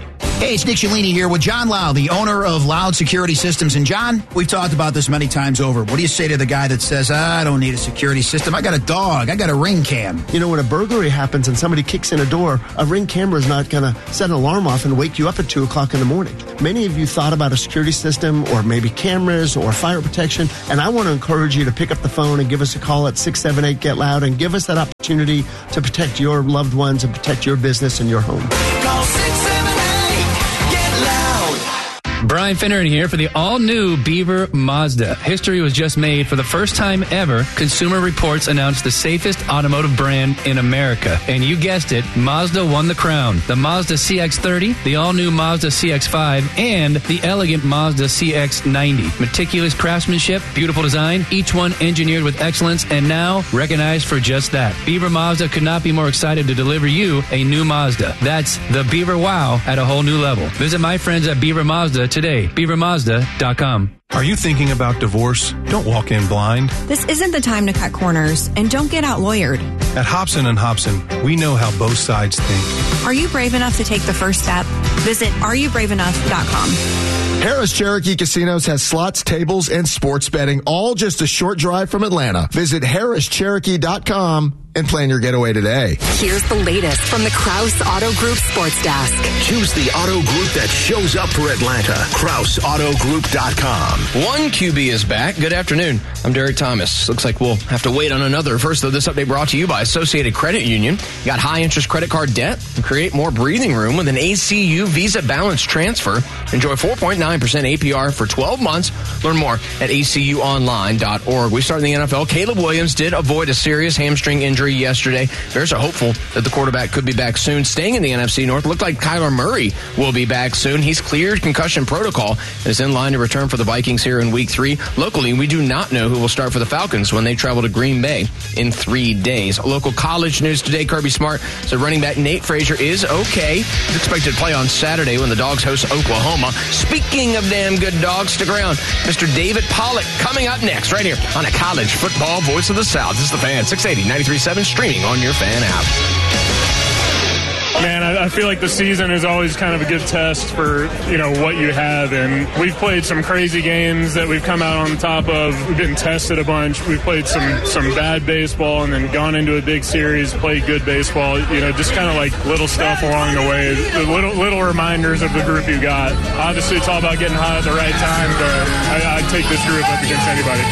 [SPEAKER 18] Hey, it's Nick Cialini here with John Loud, the owner of Loud Security Systems. And John, we've talked about this many times over. What do you say to the guy that says, ah, I don't need a security system. I got a dog. I got a Ring cam.
[SPEAKER 19] You know, when a burglary happens and somebody kicks in a door, a Ring camera is not going to set an alarm off and wake you up at two o'clock in the morning. Many of you thought about a security system or maybe cameras or fire protection. And I want to encourage you to pick up the phone and give us a call at six seven eight, get loud and give us that opportunity to protect your loved ones and protect your business and your home.
[SPEAKER 20] Call six seven eight, get loud.
[SPEAKER 21] Brian Finneran here for the all-new Beaver Mazda. History was just made. For the first time ever, Consumer Reports announced the safest automotive brand in America. And you guessed it, Mazda won the crown. The Mazda C X thirty, the all-new Mazda C X five, and the elegant Mazda C X ninety. Meticulous craftsmanship, beautiful design, each one engineered with excellence, and now recognized for just that. Beaver Mazda could not be more excited to deliver you a new Mazda. That's the Beaver Wow at a whole new level. Visit my friends at Beaver Mazda today, beaver mazda dot com.
[SPEAKER 22] Are you thinking about divorce? Don't walk in blind.
[SPEAKER 23] This isn't the time to cut corners, and don't get out lawyered.
[SPEAKER 22] At Hobson and Hobson, we know how both sides think.
[SPEAKER 23] Are you brave enough to take the first step? Visit are you brave enough dot com.
[SPEAKER 24] Harris Cherokee Casinos has slots, tables, and sports betting, all just a short drive from Atlanta. Visit harris cherokee dot com and plan your getaway today.
[SPEAKER 10] Here's the latest from the Krause Auto Group Sports Desk.
[SPEAKER 5] Choose the auto group that shows up for Atlanta. Krause Auto Group dot com.
[SPEAKER 7] One Q B is back. Good afternoon. I'm Derek Thomas. Looks like we'll have to wait on another. First, though, this update brought to you by Associated Credit Union. You got high-interest credit card debt? Create more breathing room with an A C U Visa Balance Transfer. Enjoy four point nine percent A P R for twelve months. Learn more at A C U online dot org. We start in the N F L. Caleb Williams did avoid a serious hamstring injury yesterday. Bears are hopeful that the quarterback could be back soon. Staying in the N F C North, looked like Kyler Murray will be back soon. He's cleared concussion protocol and is in line to return for the Vikings here in week three. Locally, we do not know who will start for the Falcons when they travel to Green Bay in three days. Local college news today, Kirby Smart said running back Nate Frazier is okay. He's expected to play on Saturday when the Dogs host Oklahoma. Speaking of damn good dogs, stick around. Mister David Pollock coming up next right here on a college football voice of the South. This is the Fan, six eighty, ninety-three point seven, streaming on your Fan app.
[SPEAKER 25] Man, I, I feel like the season is always kind of a good test for, you know, what you have. And we've played some crazy games that we've come out on top of. We've been tested a bunch. We've played some, some bad baseball and then gone into a big series, played good baseball. You know, just kind of like little stuff along the way, the little little reminders of the group you got. Obviously, it's all about getting hot at the right time, but I, I'd take this group up against anybody.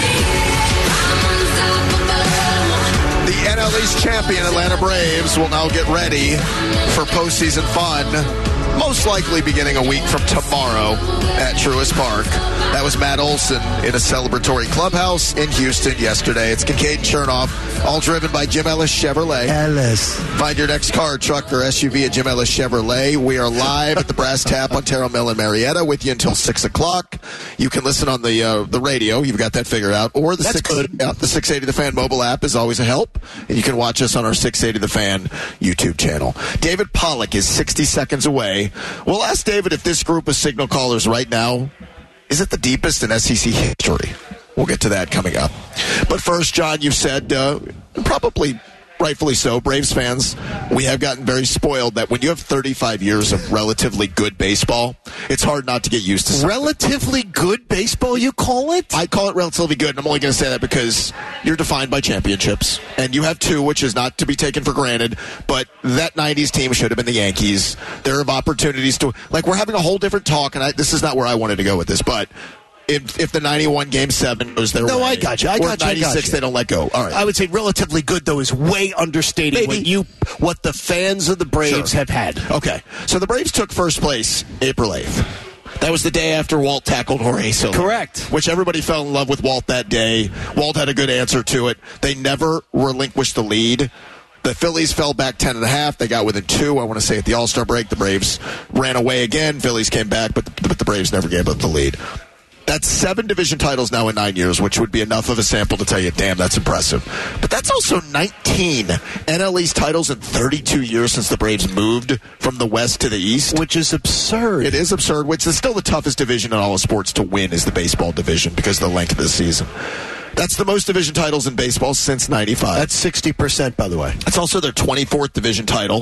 [SPEAKER 1] The N L East champion Atlanta Braves will now get ready for postseason fun, most likely beginning a week from tomorrow at Truist Park. That was Matt Olson in a celebratory clubhouse in Houston yesterday. It's Kincaid and Chernoff, all driven by Jim Ellis Chevrolet.
[SPEAKER 2] Ellis.
[SPEAKER 1] Find your next car, truck, or S U V at Jim Ellis Chevrolet. We are live at the Brass Tap on Terrell Mill and Marietta with you until six o'clock. You can listen on the uh, the radio. You've got that figured out. Or the, six, uh, the six eighty The Fan mobile app is always a help. And you can watch us on our six eighty The Fan YouTube channel. David Pollock is sixty seconds away. We'll ask David if this group of signal callers right now, is it the deepest in S E C history? We'll get to that coming up. But first, John, you've said, uh, probably rightfully so, Braves fans, we have gotten very spoiled that when you have thirty-five years of relatively good baseball, it's hard not to get used to something.
[SPEAKER 2] Relatively good baseball, you call it?
[SPEAKER 1] I call it relatively good, and I'm only going to say that because you're defined by championships. And you have two, which is not to be taken for granted, but that nineties team should have been the Yankees. There are opportunities to, like, we're having a whole different talk, and I, this is not where I wanted to go with this, but If, if the ninety-one Game seven goes their
[SPEAKER 2] no,
[SPEAKER 1] way.
[SPEAKER 2] I got you. I got you.
[SPEAKER 1] ninety-six, they don't let go. All right.
[SPEAKER 2] I would say relatively good, though, is way understating what you, what the fans of the Braves
[SPEAKER 1] Sure.
[SPEAKER 2] have had.
[SPEAKER 1] Okay. So the Braves took first place April eighth. That was the day after Walt tackled Jorge Soler.
[SPEAKER 2] Correct.
[SPEAKER 1] Which everybody fell in love with Walt that day. Walt had a good answer to it. They never relinquished the lead. The Phillies fell back ten and a half. They got within two. I want to say at the All-Star break, the Braves ran away again. Phillies came back, but the, but the Braves never gave up the lead. That's seven division titles now in nine years, which would be enough of a sample to tell you, damn, that's impressive. But that's also nineteen N L East titles in thirty-two years since the Braves moved from the West to the East.
[SPEAKER 2] Which is absurd.
[SPEAKER 1] It is absurd, which is still the toughest division in all of sports to win is the baseball division because of the length of the season. That's the most division titles in baseball since ninety-five.
[SPEAKER 2] That's sixty percent, by the way.
[SPEAKER 1] It's also their twenty-fourth division title.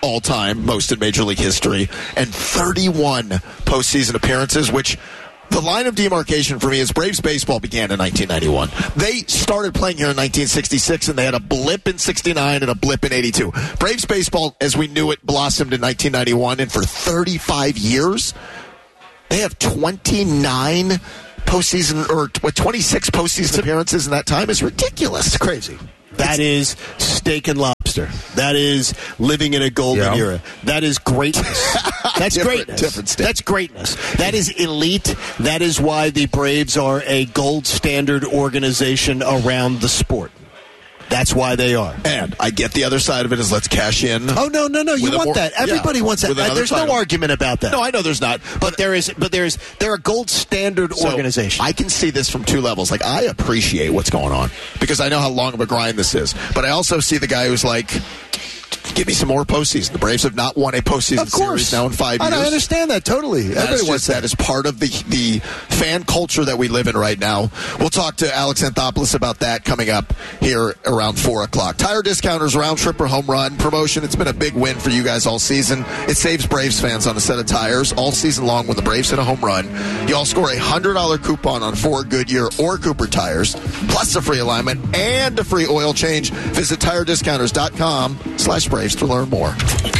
[SPEAKER 1] all-time, most in Major League history, and thirty-one postseason appearances, which the line of demarcation for me is Braves baseball began in nineteen ninety-one. They started playing here in nineteen sixty-six, and they had a blip in sixty-nine and a blip in eighty-two. Braves baseball, as we knew it, blossomed in nineteen ninety-one, and for thirty-five years, they have twenty-nine postseason, or twenty-six postseason appearances in that time. Is ridiculous.
[SPEAKER 2] It's crazy. That is steak and lobster. That is living in a golden
[SPEAKER 1] Yeah.
[SPEAKER 2] era. That is greatness. That's
[SPEAKER 1] Different-
[SPEAKER 2] greatness.
[SPEAKER 1] different steak.
[SPEAKER 2] That's greatness. That is elite. That is why the Braves are a gold standard organization around the sport. That's why they are.
[SPEAKER 1] And I get the other side of it is let's cash in.
[SPEAKER 2] Oh no, no, no! You
[SPEAKER 1] with a
[SPEAKER 2] want
[SPEAKER 1] more-
[SPEAKER 2] that? Everybody
[SPEAKER 1] yeah,
[SPEAKER 2] wants that.
[SPEAKER 1] with another
[SPEAKER 2] There's no
[SPEAKER 1] title.
[SPEAKER 2] argument about that.
[SPEAKER 1] No, I know there's not.
[SPEAKER 2] But there is. But there is. They're a gold standard
[SPEAKER 1] So,
[SPEAKER 2] organization.
[SPEAKER 1] I can see this from two levels. Like, I appreciate what's going on because I know how long of a grind this is. But I also see the guy who's like, give me some more postseason. The Braves have not won a postseason
[SPEAKER 2] Of course.
[SPEAKER 1] series now in five
[SPEAKER 2] I,
[SPEAKER 1] years.
[SPEAKER 2] I understand that totally.
[SPEAKER 1] That
[SPEAKER 2] Everybody
[SPEAKER 1] is
[SPEAKER 2] wants
[SPEAKER 1] just, that is part of the the fan culture that we live in right now. We'll talk to Alex Anthopoulos about that coming up here around four o'clock. Tire Discounters round trip or home run promotion. It's been a big win for you guys all season. It saves Braves fans on a set of tires all season long when the Braves hit a home run. You all score a one hundred dollars coupon on four Goodyear or Cooper tires, plus a free alignment and a free oil change. Visit tire discounters dot com slash Braves to learn more.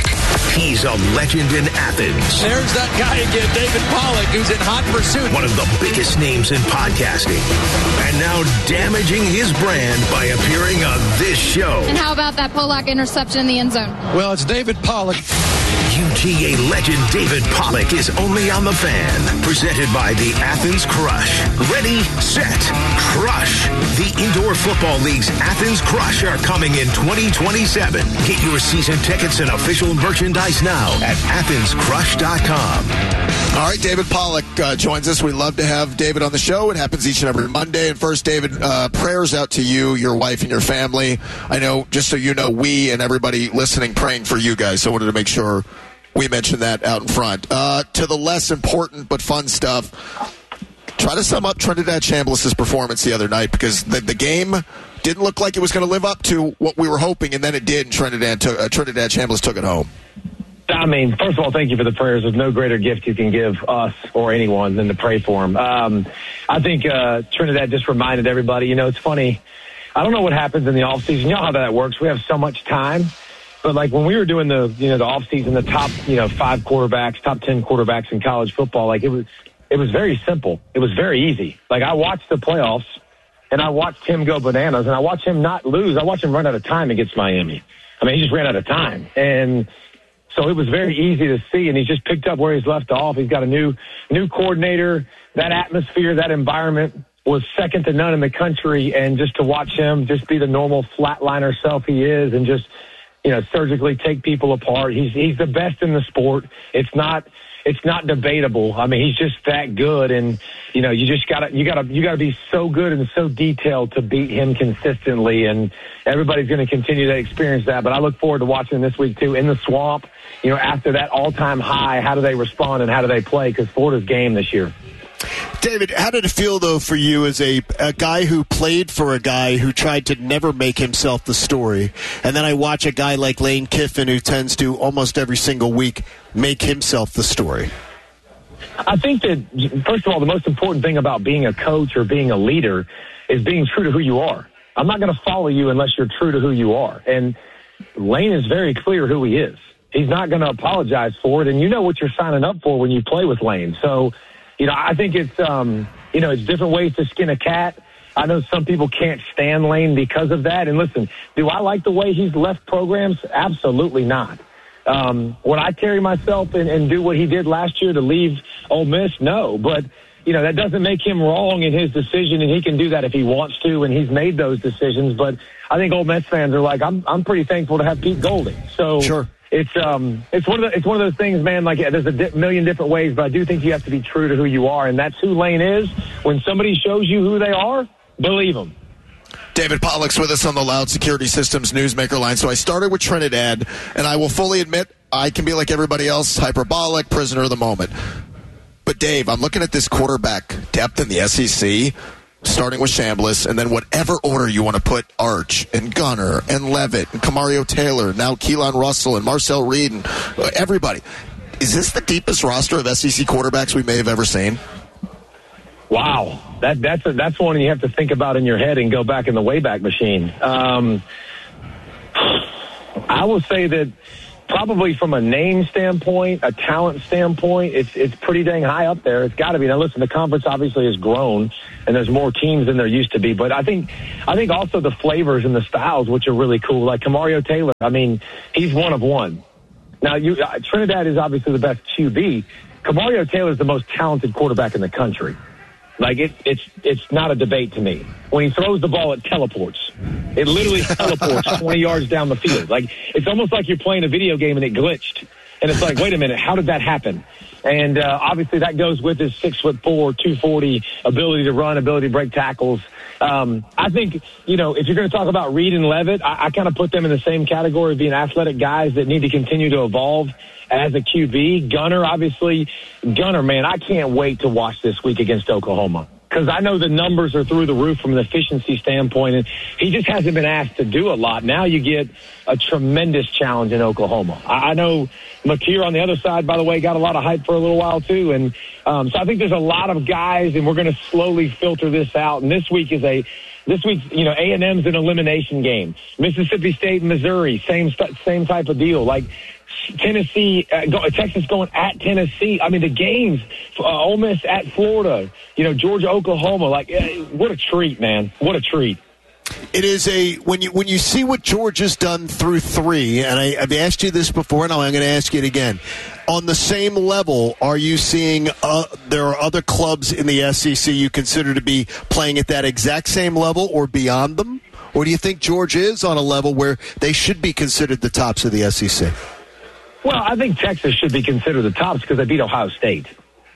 [SPEAKER 5] He's a legend in Athens.
[SPEAKER 3] There's that guy again, David Pollock, who's in hot pursuit.
[SPEAKER 5] One of the biggest names in podcasting. And now damaging his brand by appearing on this show.
[SPEAKER 4] And how about that Pollock interception in the end zone?
[SPEAKER 3] Well, it's David Pollock.
[SPEAKER 5] U G A legend David Pollock is only on The Fan. Presented by the Athens Crush. Ready, set, crush. The Indoor Football League's Athens Crush are coming in twenty twenty-seven. Get your season tickets and official merchandise now at athens crush dot com.
[SPEAKER 1] All right, David Pollock uh, joins us. We love to have David on the show. It happens each and every Monday. And first, David, uh, prayers out to you, your wife, and your family. I know, just so you know, we and everybody listening praying for you guys. So I wanted to make sure we mentioned that out in front. Uh, to the less important but fun stuff, try to sum up Trinidad Chambliss' performance the other night, because the, the game didn't look like it was going to live up to what we were hoping, and then it did, and Trinidad, took, uh, Trinidad Chambliss took it home.
[SPEAKER 6] I mean, first of all, thank you for the prayers. There's no greater gift you can give us or anyone than to pray for them. Um, I think uh, Trinidad just reminded everybody, you know, it's funny. I don't know what happens in the offseason. You know how that works. We have so much time. But, like, when we were doing the, you know, the offseason, the top, you know, five quarterbacks, top ten quarterbacks in college football, like, it was it was very simple. It was very easy. Like, I watched the playoffs, and I watched him go bananas, and I watched him not lose. I watched him run out of time against Miami. I mean, he just ran out of time. And so it was very easy to see, and he's just picked up where he's left off. He's got a new new coordinator. That atmosphere, that environment was second to none in the country, and just to watch him just be the normal flatliner self he is and just, you know, surgically take people apart. He's he's the best in the sport. It's not it's not debatable. I mean, he's just that good, and you know, you just gotta you gotta you gotta be so good and so detailed to beat him consistently. And everybody's going to continue to experience that. But I look forward to watching him this week too in the swamp. You know, after that all-time high, how do they respond and how do they play? Because Florida's game this year.
[SPEAKER 2] David, how did it feel, though, for you as a, a guy who played for a guy who tried to never make himself the story, and then I watch a guy like Lane Kiffin who tends to almost every single week make himself the story?
[SPEAKER 6] I think that, first of all, the most important thing about being a coach or being a leader is being true to who you are. I'm not going to follow you unless you're true to who you are. And Lane is very clear who he is. He's not going to apologize for it, and you know what you're signing up for when you play with Lane. So, you know, I think it's, um, you know, it's different ways to skin a cat. I know some people can't stand Lane because of that. And listen, do I like the way he's left programs? Absolutely not. Um, would I carry myself and, and do what he did last year to leave Ole Miss? No. But, you know, that doesn't make him wrong in his decision, and he can do that if he wants to, and he's made those decisions. But I think Ole Miss fans are like, I'm I'm pretty thankful to have Pete Golding. So sure. It's um it's one of the, it's one of those things, man. Like, there's a di- million different ways, but I do think you have to be true to who you are, and that's who Lane is. When somebody shows you who they are, believe them.
[SPEAKER 1] David Pollock's with us on the Loud Security Systems Newsmaker line. So I started with Trinidad, and I will fully admit I can be like everybody else, hyperbolic, prisoner of the moment. But, Dave, I'm looking at this quarterback depth in the S E C. starting with Chambliss, and then whatever order you want to put Arch and Gunner and Levitt and Kamario Taylor, now Keelan Russell and Marcel Reed and everybody. Is this the deepest roster of S E C quarterbacks we may have ever seen?
[SPEAKER 6] Wow, that that's a, that's one you have to think about in your head and go back in the Wayback Machine. Um, I will say that probably from a name standpoint, a talent standpoint, it's it's pretty dang high up there. It's got to be. Now, listen, the conference obviously has grown, and there's more teams than there used to be. But I think I think also the flavors and the styles, which are really cool, like Kamario Taylor. I mean, he's one of one. Now, you, uh, Trinidad is obviously the best Q B. Kamario Taylor is the most talented quarterback in the country. Like, it, it's it's not a debate to me. When he throws the ball, it teleports. It literally teleports twenty yards down the field. Like, it's almost like you're playing a video game and it glitched. And it's like, wait a minute, how did that happen? And uh, obviously that goes with his six foot four, two forty ability to run, ability to break tackles. Um, I think, you know, if you're going to talk about Reed and Levitt, I, I kind of put them in the same category of being athletic guys that need to continue to evolve as a Q B. Gunner, obviously, Gunner, man, I can't wait to watch this week against Oklahoma, because I know the numbers are through the roof from an efficiency standpoint, and he just hasn't been asked to do a lot. Now you get a tremendous challenge in Oklahoma. I, I know McKeer on the other side, by the way, got a lot of hype for a little while too, and um, so I think there's a lot of guys, and we're going to slowly filter this out. And this week is a This week, you know, A and M's an elimination game. Mississippi State and Missouri, same same type of deal. Like Tennessee, uh, go, Texas going at Tennessee. I mean, the games, uh, Ole Miss at Florida, you know, Georgia, Oklahoma. Like, uh, what a treat, man! What a treat.
[SPEAKER 2] It is a when you when you see what Georgia's done through three, and I, I've asked you this before, and I'm going to ask you it again. On the same level, are you seeing uh, there are other clubs in the S E C you consider to be playing at that exact same level or beyond them? Or do you think Georgia is on a level where they should be considered the tops of the S E C?
[SPEAKER 6] Well, I think Texas should be considered the tops because they beat Ohio State.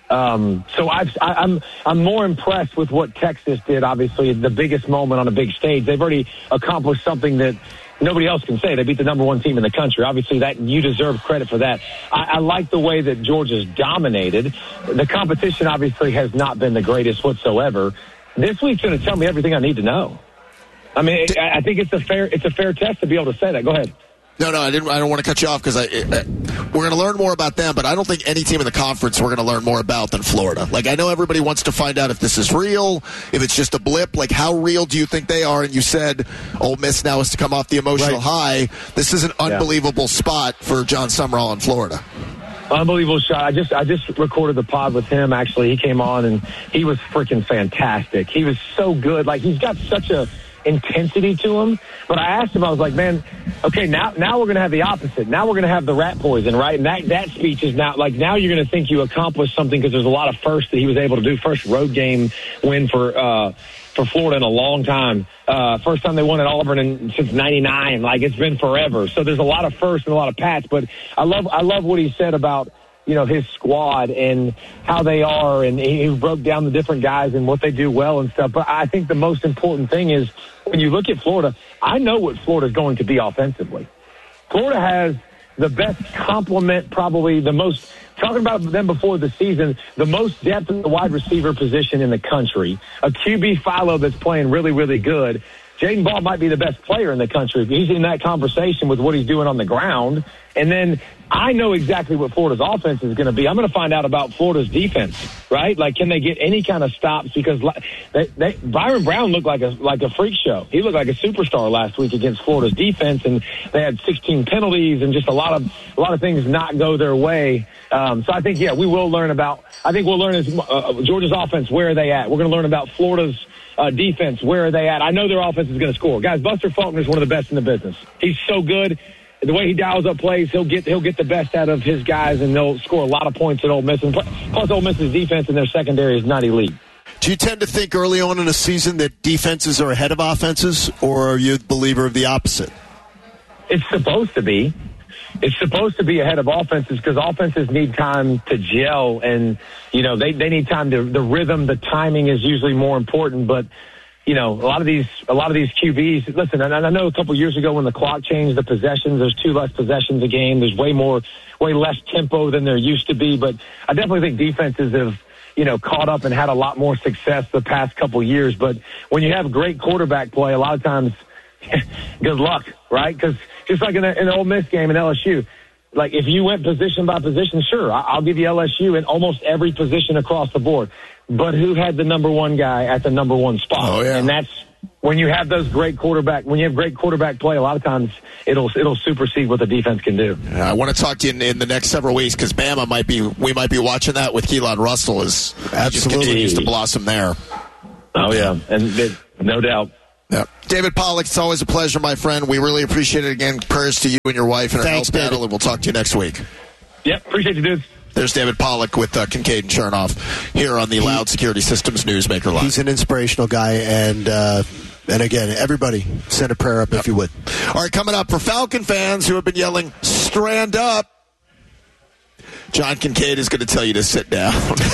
[SPEAKER 6] Um, so I've, I, I'm I'm more impressed with what Texas did. Obviously, the biggest moment on a big stage. They've already accomplished something that nobody else can say. They beat the number one team in the country. Obviously, that you deserve credit for that. I, I like the way that Georgia's dominated. The competition obviously has not been the greatest whatsoever. This week's going to tell me everything I need to know. I mean, I, I think it's a fair it's a fair test to be able to say that. Go ahead.
[SPEAKER 1] No, no, I didn't. I don't want to cut you off because I, I we're going to learn more about them, but I don't think any team in the conference we're going to learn more about than Florida. Like, I know everybody wants to find out if this is real, if it's just a blip. Like, how real do you think they are? And you said Ole Miss now is to come off the emotional
[SPEAKER 6] right.
[SPEAKER 1] high. This is an unbelievable yeah. spot for John Sumrall in Florida.
[SPEAKER 6] Unbelievable shot. I just I just recorded the pod with him, actually. He came on, and he was freaking fantastic. He was so good. Like, he's got such a intensity to him. But I asked him, I was like, man, okay, now now we're going to have the opposite. Now we're going to have the rat poison, right? And that, that speech is now, like, now you're going to think you accomplished something because there's a lot of firsts that he was able to do. First road game win for uh, for Florida in a long time. Uh, first time they won at Auburn in, since ninety-nine. Like, it's been forever. So there's a lot of firsts and a lot of pats. But I love I love what he said about, you know, his squad and how they are, and he broke down the different guys and what they do well and stuff. But I think the most important thing is when you look at Florida, I know what Florida's going to be offensively. Florida has the best complement, probably the most, talking about them before the season, the most depth in the wide receiver position in the country. A Q B Philo that's playing really, really good. Jaden Ball might be the best player in the country. He's in that conversation with what he's doing on the ground. And then I know exactly what Florida's offense is going to be. I'm going to find out about Florida's defense, right? Like, can they get any kind of stops? Because they, they, Byron Brown looked like a like a freak show. He looked like a superstar last week against Florida's defense, and they had sixteen penalties and just a lot of a lot of things not go their way. Um, so I think, yeah, we will learn about. I think we'll learn as, uh, Georgia's offense. Where are they at? We're going to learn about Florida's Uh, defense, where are they at? I know their offense is going to score. Guys, Buster Faulkner is one of the best in the business. He's so good. The way he dials up plays, he'll get he'll get the best out of his guys, and they'll score a lot of points at Ole Miss. And plus, Ole Miss's defense and their secondary is not elite.
[SPEAKER 2] Do you tend to think early on in a season that defenses are ahead of offenses, or are you a believer of the opposite?
[SPEAKER 6] It's supposed to be. It's supposed to be ahead of offenses because offenses need time to gel, and, you know, they, they need time to, the rhythm, the timing is usually more important. But, you know, a lot of these, a lot of these Q Bs, listen, and I know a couple of years ago when the clock changed the possessions, there's two less possessions a game. There's way more, way less tempo than there used to be. But I definitely think defenses have, you know, caught up and had a lot more success the past couple years. But when you have great quarterback play, a lot of times, good luck, right? Because just like in, a, in the Ole Miss game in L S U, like if you went position by position, sure, I'll give you L S U in almost every position across the board. But who had the number one guy at the number one spot?
[SPEAKER 1] Oh, yeah.
[SPEAKER 6] And that's when you have those great quarterback, when you have great quarterback play, a lot of times it'll it'll supersede what the defense can do.
[SPEAKER 1] I want to talk to you in, in the next several weeks because Bama might be, we might be watching that with Keelan Russell as he just continues to blossom there.
[SPEAKER 6] Oh, yeah, and it, no doubt.
[SPEAKER 1] Yeah. David Pollack, it's always a pleasure, my friend. We really appreciate it. Again, prayers to you and your wife and her
[SPEAKER 2] Thanks,
[SPEAKER 1] health battle,
[SPEAKER 2] David.
[SPEAKER 1] and we'll talk to you next week.
[SPEAKER 6] Yep, appreciate you, dudes.
[SPEAKER 1] There's David Pollack with uh, Kincaid and Chernoff here on the Loud Security Systems Newsmaker Live.
[SPEAKER 2] He's an inspirational guy, and uh, and again, everybody send a prayer up yep. if you would.
[SPEAKER 1] All right, coming up for Falcon fans who have been yelling, "Strand up," John Kincaid is going to tell you to sit down.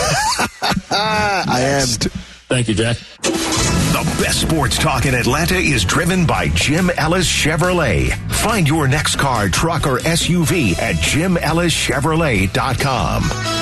[SPEAKER 2] I am.
[SPEAKER 8] Thank you, Jack.
[SPEAKER 5] The best sports talk in Atlanta is driven by Jim Ellis Chevrolet. Find your next car, truck, or S U V at jim ellis chevrolet dot com.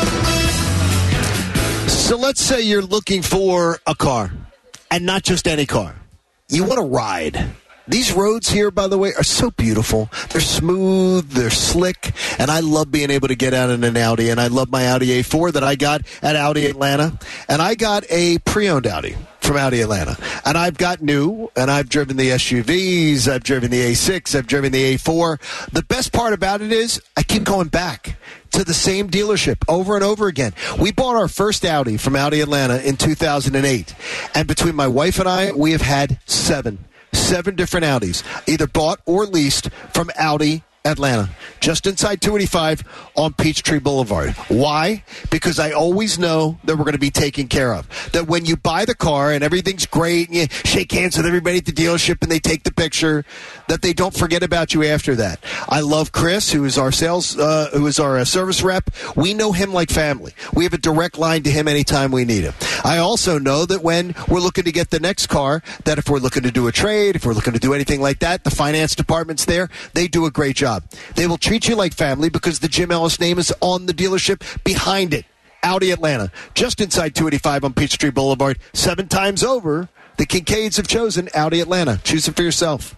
[SPEAKER 2] So let's say you're looking for a car, and not just any car. You want to ride. These roads here, by the way, are so beautiful. They're smooth, they're slick, and I love being able to get out in an Audi, and I love my Audi A four that I got at Audi Atlanta, and I got a pre-owned Audi from Audi Atlanta. And I've got new, and I've driven the S U Vs, I've driven the A six, I've driven the A four. The best part about it is I keep going back to the same dealership over and over again. We bought our first Audi from Audi Atlanta in two thousand eight, and between my wife and I, we have had seven. Seven different Audis, either bought or leased from Audi Atlanta, just inside two eighty-five on Peachtree Boulevard. Why? Because I always know that we're going to be taken care of. That when you buy the car and everything's great and you shake hands with everybody at the dealership and they take the picture, that they don't forget about you after that. I love Chris, who is our sales, uh, who is our uh, service rep. We know him like family. We have a direct line to him anytime we need him. I also know that when we're looking to get the next car, that if we're looking to do a trade, if we're looking to do anything like that, the finance department's there. They do a great job. They will treat you like family because the Jim Ellis name is on the dealership behind it. Audi Atlanta, just inside two eighty-five on Peachtree Boulevard. Seven times over, the Kincaids have chosen Audi Atlanta. Choose it for yourself.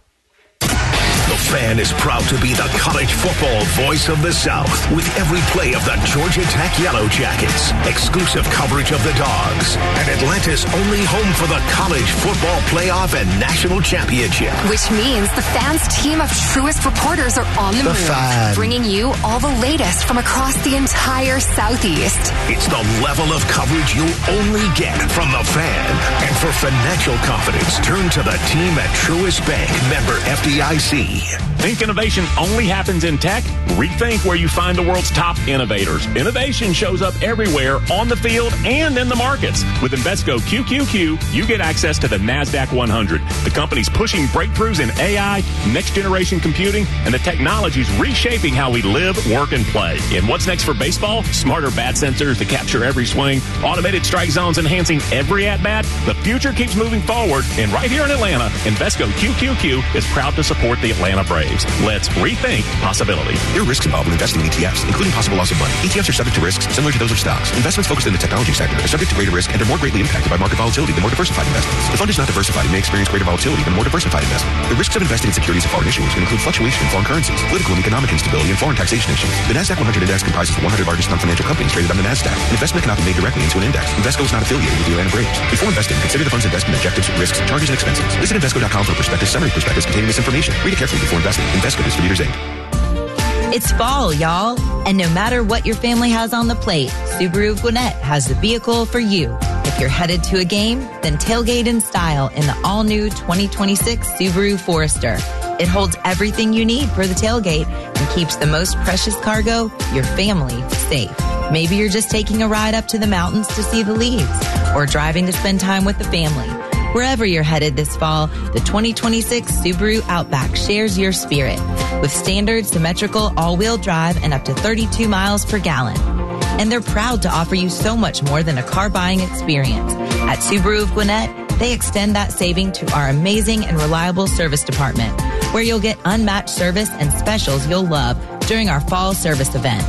[SPEAKER 5] The Fan is proud to be the college football voice of the South with every play of the Georgia Tech Yellow Jackets, exclusive coverage of the Dogs, and Atlanta's only home for the college football playoff and national championship.
[SPEAKER 10] Which means the Fan's team of truest reporters are on the,
[SPEAKER 5] The
[SPEAKER 10] move,
[SPEAKER 5] Fan.
[SPEAKER 10] bringing you all the latest from across the entire Southeast.
[SPEAKER 5] It's the level of coverage you'll only get from the Fan. And for financial confidence, turn to the team at Truist Bank, member F D I C.
[SPEAKER 9] Think innovation only happens in tech? Rethink where you find the world's top innovators. Innovation shows up everywhere, on the field and in the markets. With Invesco Q Q Q, you get access to the NASDAQ one hundred. The company's pushing breakthroughs in A I, next-generation computing, and the technology's reshaping how we live, work, and play. And what's next for baseball? Smarter bat sensors to capture every swing, automated strike zones enhancing every at-bat. The future keeps moving forward, and right here in Atlanta, Invesco Q Q Q is proud to support the Atlanta Braves. Let's rethink possibility.
[SPEAKER 11] There are risks involved in investing in E T Fs, including possible loss of money. E T Fs are subject to risks similar to those of stocks. Investments focused in the technology sector are subject to greater risk and are more greatly impacted by market volatility than more diversified investments. The fund is not diversified and may experience greater volatility than more diversified investment. The risks of investing in securities of foreign issuers can include fluctuation in foreign currencies, political and economic instability, and foreign taxation issues. The NASDAQ one hundred index comprises the one hundred largest non-financial companies traded on the NASDAQ. An investment cannot be made directly into an index. Invesco is not affiliated with the Atlanta Braves. Before investing, consider the fund's investment objectives, risks, charges, and expenses. Visit Invesco dot com for prospectus summary prospectus containing this information. Read it carefully before investing. Invesco Distributors Incorporated.
[SPEAKER 12] It's fall, y'all. And no matter what your family has on the plate, Subaru of Gwinnett has the vehicle for you. If you're headed to a game, then tailgate in style in the all-new twenty twenty-six Subaru Forester. It holds everything you need for the tailgate and keeps the most precious cargo, your family, safe. Maybe you're just taking a ride up to the mountains to see the leaves or driving to spend time with the family. Wherever you're headed this fall, the twenty twenty-six Subaru Outback shares your spirit with standard symmetrical all-wheel drive and up to thirty-two miles per gallon. And they're proud to offer you so much more than a car buying experience. At Subaru of Gwinnett, they extend that saving to our amazing and reliable service department, where you'll get unmatched service and specials you'll love during our fall service event.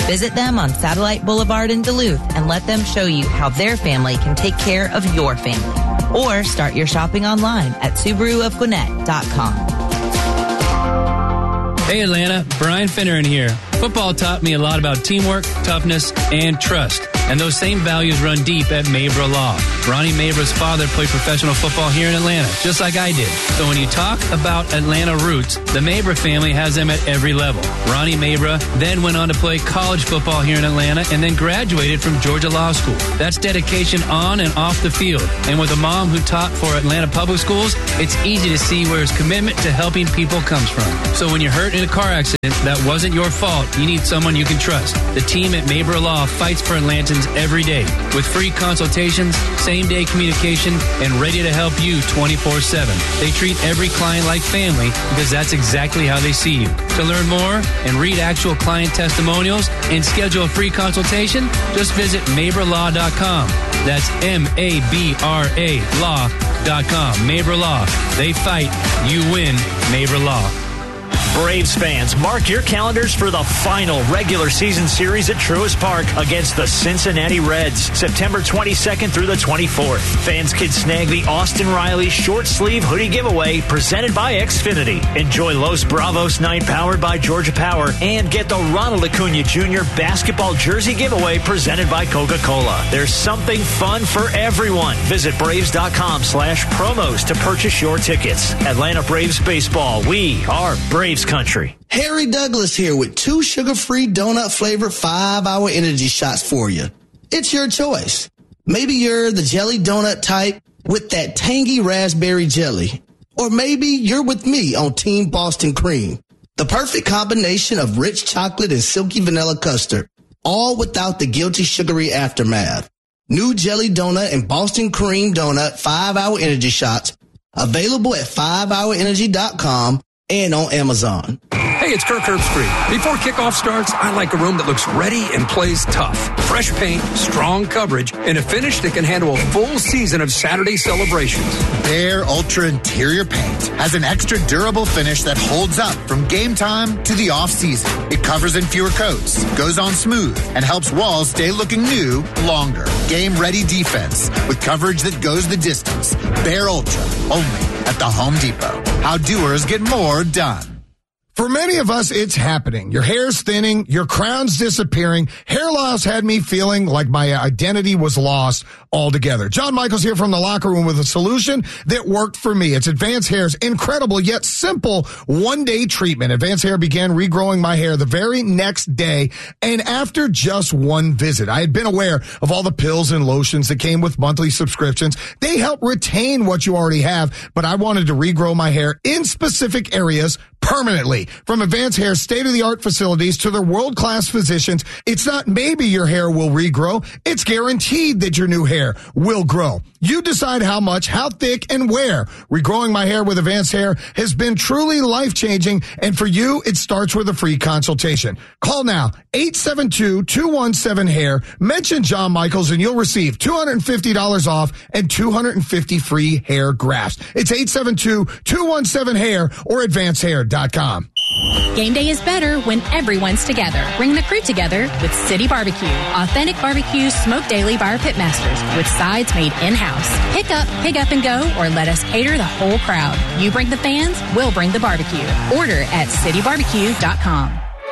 [SPEAKER 12] Visit them on Satellite Boulevard in Duluth and let them show you how their family can take care of your family. Or start your shopping online at Subaru of Gwinnett dot com.
[SPEAKER 21] Hey Atlanta, Brian Finneran here. Football taught me a lot about teamwork, toughness, and trust. And those same values run deep at Mabra Law. Ronnie Mabra's father played professional football here in Atlanta, just like I did. So when you talk about Atlanta roots, the Mabra family has them at every level. Ronnie Mabra then went on to play college football here in Atlanta and then graduated from Georgia Law School. That's dedication on and off the field. And with a mom who taught for Atlanta Public Schools, it's easy to see where his commitment to helping people comes from. So when you're hurt in a car accident that wasn't your fault, you need someone you can trust. The team at Mabra Law fights for Atlantans every day with free consultations, same-day communication, and ready to help you twenty-four seven. They treat every client like family because that's exactly how they see you. To learn more and read actual client testimonials and schedule a free consultation, just visit Mabra Law dot com. That's M A B R A Law dot com. Mabra Law. They fight. You win. Mabra Law.
[SPEAKER 17] Braves fans, mark your calendars for the final regular season series at Truist Park against the Cincinnati Reds, September twenty-second through the twenty-fourth. Fans can snag the Austin Riley short sleeve hoodie giveaway presented by Xfinity. Enjoy Los Bravos night powered by Georgia Power and get the Ronald Acuna Junior basketball jersey giveaway presented by Coca-Cola. There's something fun for everyone. Visit Braves.com slash promos to purchase your tickets. Atlanta Braves baseball. We are Braves country.
[SPEAKER 8] Harry Douglas here with two sugar-free donut flavored five-hour energy shots for you. It's your choice. Maybe you're the jelly donut type with that tangy raspberry jelly. Or maybe you're with me on Team Boston Cream. The perfect combination of rich chocolate and silky vanilla custard, all without the guilty sugary aftermath. New jelly donut and Boston Cream donut five-hour energy shots available at five hour energy dot com and on Amazon.
[SPEAKER 3] Hey, it's Kirk Herbstreit. Before kickoff starts, I like a room that looks ready and plays tough. Fresh paint, strong coverage, and a finish that can handle a full season of Saturday celebrations.
[SPEAKER 13] Behr Ultra Interior Paint has an extra durable finish that holds up from game time to the off-season. It covers in fewer coats, goes on smooth, and helps walls stay looking new longer. Game-ready defense with coverage that goes the distance. Behr Ultra, only at the Home Depot. How doers get more done.
[SPEAKER 24] For many of us, it's happening. Your hair's thinning, your crown's disappearing. Hair loss had me feeling like my identity was lost altogether. John Michaels here from the locker room with a solution that worked for me. It's Advanced Hair's incredible yet simple one-day treatment. Advanced Hair began regrowing my hair the very next day, and after just one visit. I had been aware of all the pills and lotions that came with monthly subscriptions. They help retain what you already have, but I wanted to regrow my hair in specific areas permanently. From Advanced Hair's state-of-the-art facilities to their world-class physicians, it's not maybe your hair will regrow. It's guaranteed that your new hair will grow. You decide how much, how thick, and where. Regrowing my hair with Advanced Hair has been truly life-changing, and for you, it starts with a free consultation. Call now, eight seven two, two one seven, hair. Mention John Michaels, and you'll receive two hundred fifty dollars off and two hundred fifty free hair grafts. It's eight seven two, two one seven, hair or advanced hair dot com.
[SPEAKER 4] Game day is better when everyone's together. Bring the crew together with City Barbecue. Authentic barbecue smoked daily by our pitmasters with sides made in-house. Pick up, pick up and go, or let us cater the whole crowd. You bring the fans, we'll bring the barbecue. Order at city barbecue dot com.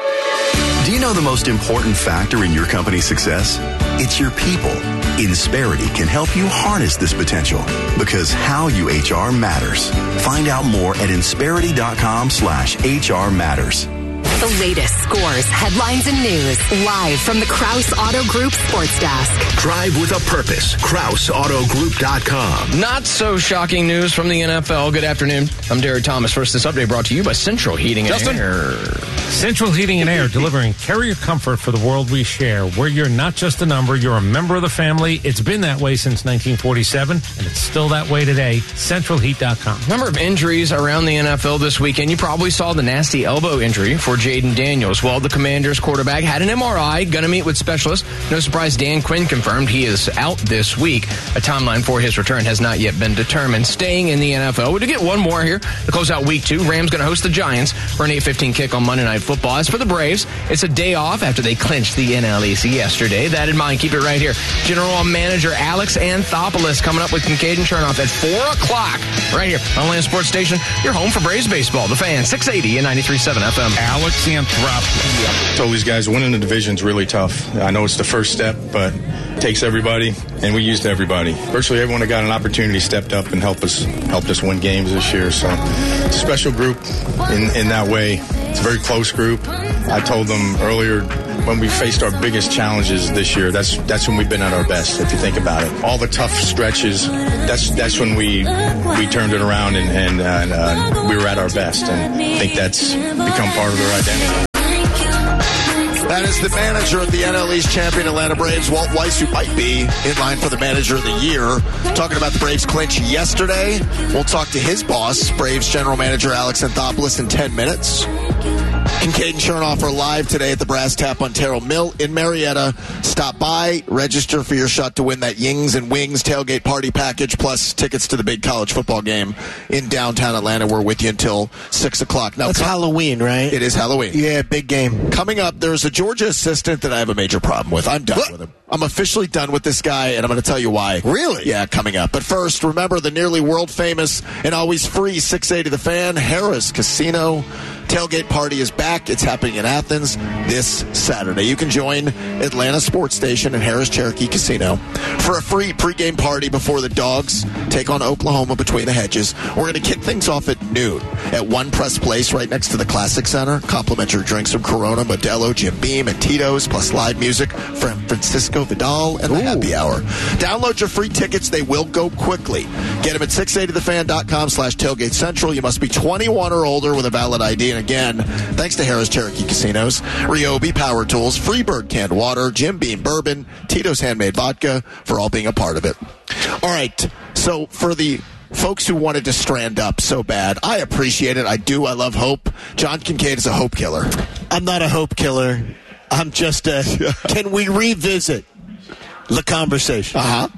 [SPEAKER 14] Do you know the most important factor in your company's success? It's your people. Insperity can help you harness this potential because how you H R matters. Find out more at insperity.com slash HR matters.
[SPEAKER 10] The latest scores, headlines, and news live from the Krause Auto Group Sports Desk.
[SPEAKER 5] Drive with a purpose. Krause Auto Group dot com.
[SPEAKER 7] Not so shocking news from the N F L. Good afternoon. I'm Derek Thomas. First, this update brought to you by Central Heating and
[SPEAKER 15] Justin.
[SPEAKER 7] Air.
[SPEAKER 15] Central Heating and Air, delivering carrier comfort for the world we share. Where you're not just a number, you're a member of the family. It's been that way since nineteen forty-seven, and it's still that way today. Central Heat dot com.
[SPEAKER 7] Number of injuries around the N F L this weekend. You probably saw the nasty elbow injury for Jaden Daniels. Well, the Commanders quarterback had an M R I, going to meet with specialists. No surprise, Dan Quinn confirmed he is out this week. A timeline for his return has not yet been determined. Staying in the N F L, we do get one more here to close out week two. Rams going to host the Giants for an eight fifteen kick on Monday Night football. As for the Braves, it's a day off after they clinched the N L East yesterday. That in mind, keep it right here. General Manager Alex Anthopoulos coming up with Kincaid and Chernoff at four o'clock right here on Land Sports Station, your home for Braves baseball. The Fan, six eighty and ninety-three point seven F M.
[SPEAKER 16] Alex Anthopoulos. I told these guys winning the division is really tough. I know it's the first step, but it takes everybody, and we used everybody. Virtually everyone that got an opportunity stepped up and helped us helped us win games this year. So it's a special group in, in that way. It's a very close group. I told them earlier when we faced our biggest challenges this year, that's that's when we've been at our best, if you think about it. All the tough stretches, that's that's when we we turned it around and, and, uh, and uh, we were at our best. And I think that's become part of their identity.
[SPEAKER 1] That is the manager of the N L East champion Atlanta Braves, Walt Weiss, who might be in line for the manager of the year. Talking about the Braves clinch yesterday. We'll talk to his boss, Braves general manager Alex Anthopoulos, in ten minutes. Kincaid and Chernoff are live today at the Brass Tap on Terrell Mill in Marietta. Stop by, register for your shot to win that Yings and Wings tailgate party package, plus tickets to the big college football game in downtown Atlanta. We're with you until six o'clock. Now,
[SPEAKER 2] it's Halloween, right?
[SPEAKER 1] It is Halloween.
[SPEAKER 2] Yeah, big game.
[SPEAKER 1] Coming up, there's a Georgia assistant that I have a major problem with. I'm done what? with him. I'm officially done with this guy, and I'm going to tell you why.
[SPEAKER 2] Really?
[SPEAKER 1] Yeah, coming up. But first, remember the nearly world-famous and always free six eighty The Fan, Harrah's Casino. Tailgate party is back. It's happening in Athens this Saturday. You can join Atlanta Sports Station and Harrah's Cherokee Casino for a free pregame party before the Dogs take on Oklahoma between the hedges. We're going to kick things off at noon at One Press Place right next to the Classic Center. Complimentary drinks from Corona, Modelo, Jim Beam, and Tito's, plus live music from Francisco Vidal and the Happy Hour. Download your free tickets. They will go quickly. Get them at six eighty the fan dot com slash tailgate central. You must be twenty-one or older with a valid I D. And again, thanks to Harrah's Cherokee Casinos, Ryobi Power Tools, Freebird Canned Water, Jim Beam Bourbon, Tito's Handmade Vodka for all being a part of it. All right, so for the folks who wanted to strand up so bad, I appreciate it. I do. I love hope. John Kincaid is a hope killer.
[SPEAKER 2] I'm not a hope killer. I'm just a... Can we revisit the conversation?
[SPEAKER 1] Uh-huh.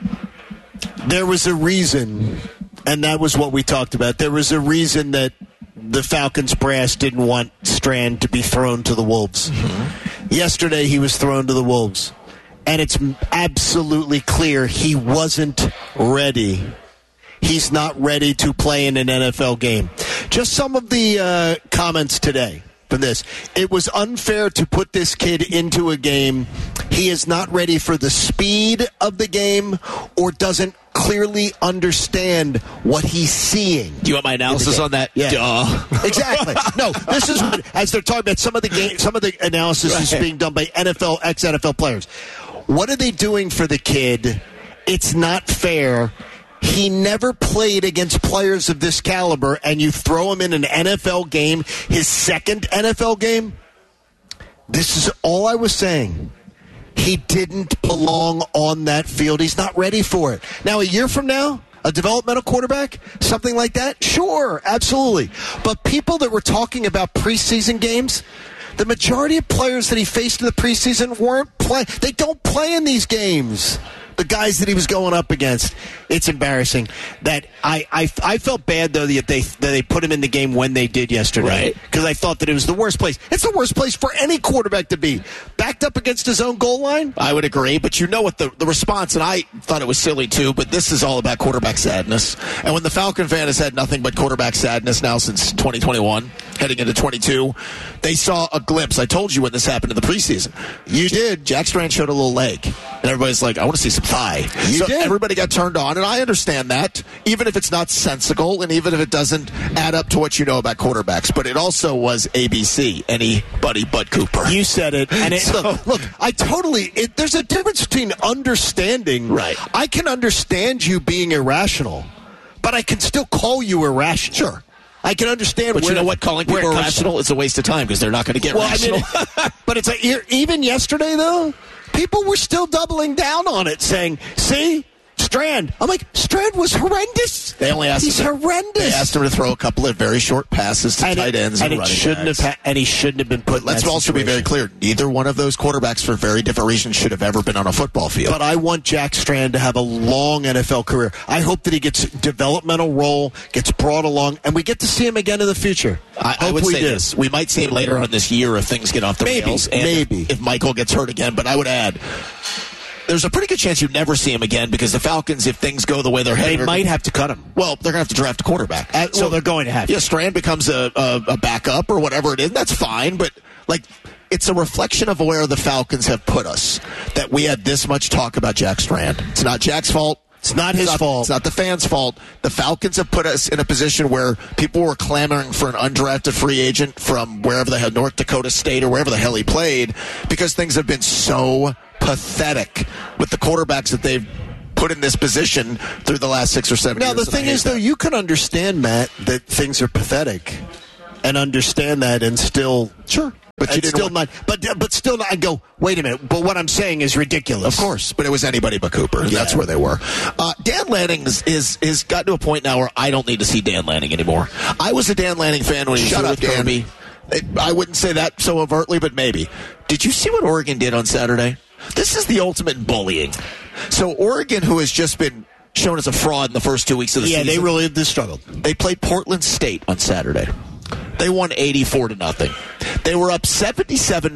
[SPEAKER 2] There was a reason, and that was what we talked about. There was a reason that the Falcons brass didn't want Strand to be thrown to the Wolves. Mm-hmm. Yesterday, he was thrown to the Wolves. And it's absolutely clear he wasn't ready. He's not ready to play in an N F L game. Just some of the uh, comments today from this. It was unfair to put this kid into a game. He is not ready for the speed of the game or doesn't clearly understand what he's seeing.
[SPEAKER 1] Do you want my analysis on that?
[SPEAKER 2] Yeah.
[SPEAKER 1] Duh.
[SPEAKER 2] Exactly. No, this is what, as they're talking about some of the game, some of the analysis right. is being done by N F L, ex-N F L players. What are they doing for the kid? It's not fair. He never played against players of this caliber, and you throw him in an N F L game, his second N F L game? This is all I was saying. He didn't belong on that field. He's not ready for it. Now, a year from now, a developmental quarterback, something like that? Sure, absolutely. But people that were talking about preseason games, the majority of players that he faced in the preseason weren't playing. They don't play in these games. The guys that he was going up against, it's embarrassing. That I, I, I felt bad though that they that they put him in the game when they did yesterday, because right. I thought that it was the worst place. It's the worst place for any quarterback to be, backed up against his own goal line.
[SPEAKER 1] I would agree, but you know what the the response, and I thought it was silly too. But this is all about quarterback sadness, and when the Falcon fan has had nothing but quarterback sadness now since twenty twenty-one, heading into twenty-two, they saw a glimpse. I told you when this happened in the preseason. You did. Jack Strand showed a little leg, and everybody's like, "I want to see some thigh."
[SPEAKER 2] You
[SPEAKER 1] so
[SPEAKER 2] did.
[SPEAKER 1] Everybody got turned on, and I understand that, even if it's not sensical, and even if it doesn't add up to what you know about quarterbacks. But it also was A B C, anybody but Cooper.
[SPEAKER 2] You said it, and it,
[SPEAKER 1] so,
[SPEAKER 2] look, look, I totally. It, there's a difference between understanding.
[SPEAKER 1] Right.
[SPEAKER 2] I can understand you being irrational, but I can still call you irrational.
[SPEAKER 1] Sure.
[SPEAKER 2] I can understand.
[SPEAKER 1] But
[SPEAKER 2] where,
[SPEAKER 1] you know what? Calling people irrational is a waste of time because they're not going to get
[SPEAKER 2] well,
[SPEAKER 1] rational.
[SPEAKER 2] I mean, but it's a, even yesterday though, people were still doubling down on it, saying, "See, just Strand. I'm like, Strand was horrendous.
[SPEAKER 1] They only asked
[SPEAKER 2] He's
[SPEAKER 1] him to,
[SPEAKER 2] horrendous.
[SPEAKER 1] They asked him to throw a couple of very short passes to
[SPEAKER 2] and
[SPEAKER 1] tight ends
[SPEAKER 2] and,
[SPEAKER 1] and,
[SPEAKER 2] and it
[SPEAKER 1] running
[SPEAKER 2] shouldn't
[SPEAKER 1] backs.
[SPEAKER 2] have ha- and he shouldn't have been put.
[SPEAKER 1] But let's
[SPEAKER 2] in that
[SPEAKER 1] also be very
[SPEAKER 2] situation.
[SPEAKER 1] clear. Neither one of those quarterbacks, for very different reasons, should have ever been on a football field.
[SPEAKER 2] But I want Jack Strand to have a long N F L career. I hope that he gets a developmental role, gets brought along, and we get to see him again in the future.
[SPEAKER 1] I, I would
[SPEAKER 2] we
[SPEAKER 1] say
[SPEAKER 2] do.
[SPEAKER 1] this. We might see him later on this year if things get off the
[SPEAKER 2] Maybe,
[SPEAKER 1] rails. And
[SPEAKER 2] maybe.
[SPEAKER 1] If, if Michael gets hurt again. But I would add, there's a pretty good chance you never see him again because the Falcons, if things go the way they're headed,
[SPEAKER 2] They might have to cut him.
[SPEAKER 1] Well, they're going to have to draft a quarterback.
[SPEAKER 2] Uh, well, they're going to have to.
[SPEAKER 1] Yeah, Strand becomes a, a, a backup or whatever it is. That's fine. But, like, it's a reflection of where the Falcons have put us that we had this much talk about Jack Strand. It's not Jack's fault.
[SPEAKER 2] It's not his
[SPEAKER 1] it's not,
[SPEAKER 2] fault.
[SPEAKER 1] It's not the fans' fault. The Falcons have put us in a position where people were clamoring for an undrafted free agent from wherever the hell, North Dakota State or wherever the hell he played, because things have been so pathetic with the quarterbacks that they've put in this position through the last six or seven
[SPEAKER 2] Now,
[SPEAKER 1] years.
[SPEAKER 2] the thing is, though, you can understand, Matt, that things are pathetic and understand that and still...
[SPEAKER 1] Sure. But you
[SPEAKER 2] It's
[SPEAKER 1] didn't
[SPEAKER 2] still
[SPEAKER 1] want-
[SPEAKER 2] not, but but still not. I go, wait a minute. But what I'm saying is ridiculous.
[SPEAKER 1] Of course, but it was anybody but Cooper. And
[SPEAKER 2] Yeah.
[SPEAKER 1] That's where they were. Uh, Dan Lanning is, is is gotten to a point now where I don't need to see Dan Lanning anymore. I was a Dan Lanning fan when he
[SPEAKER 2] Shut
[SPEAKER 1] was
[SPEAKER 2] up,
[SPEAKER 1] with
[SPEAKER 2] Dan.
[SPEAKER 1] Kirby. It- I wouldn't say that so overtly, but maybe. Did you see what Oregon did on Saturday? This is the ultimate bullying. So Oregon, who has just been shown as a fraud in the first two weeks of the
[SPEAKER 2] Yeah,
[SPEAKER 1] season,
[SPEAKER 2] they really have struggled.
[SPEAKER 1] They played Portland State on Saturday. They won eighty-four to nothing. They were up seventy-seven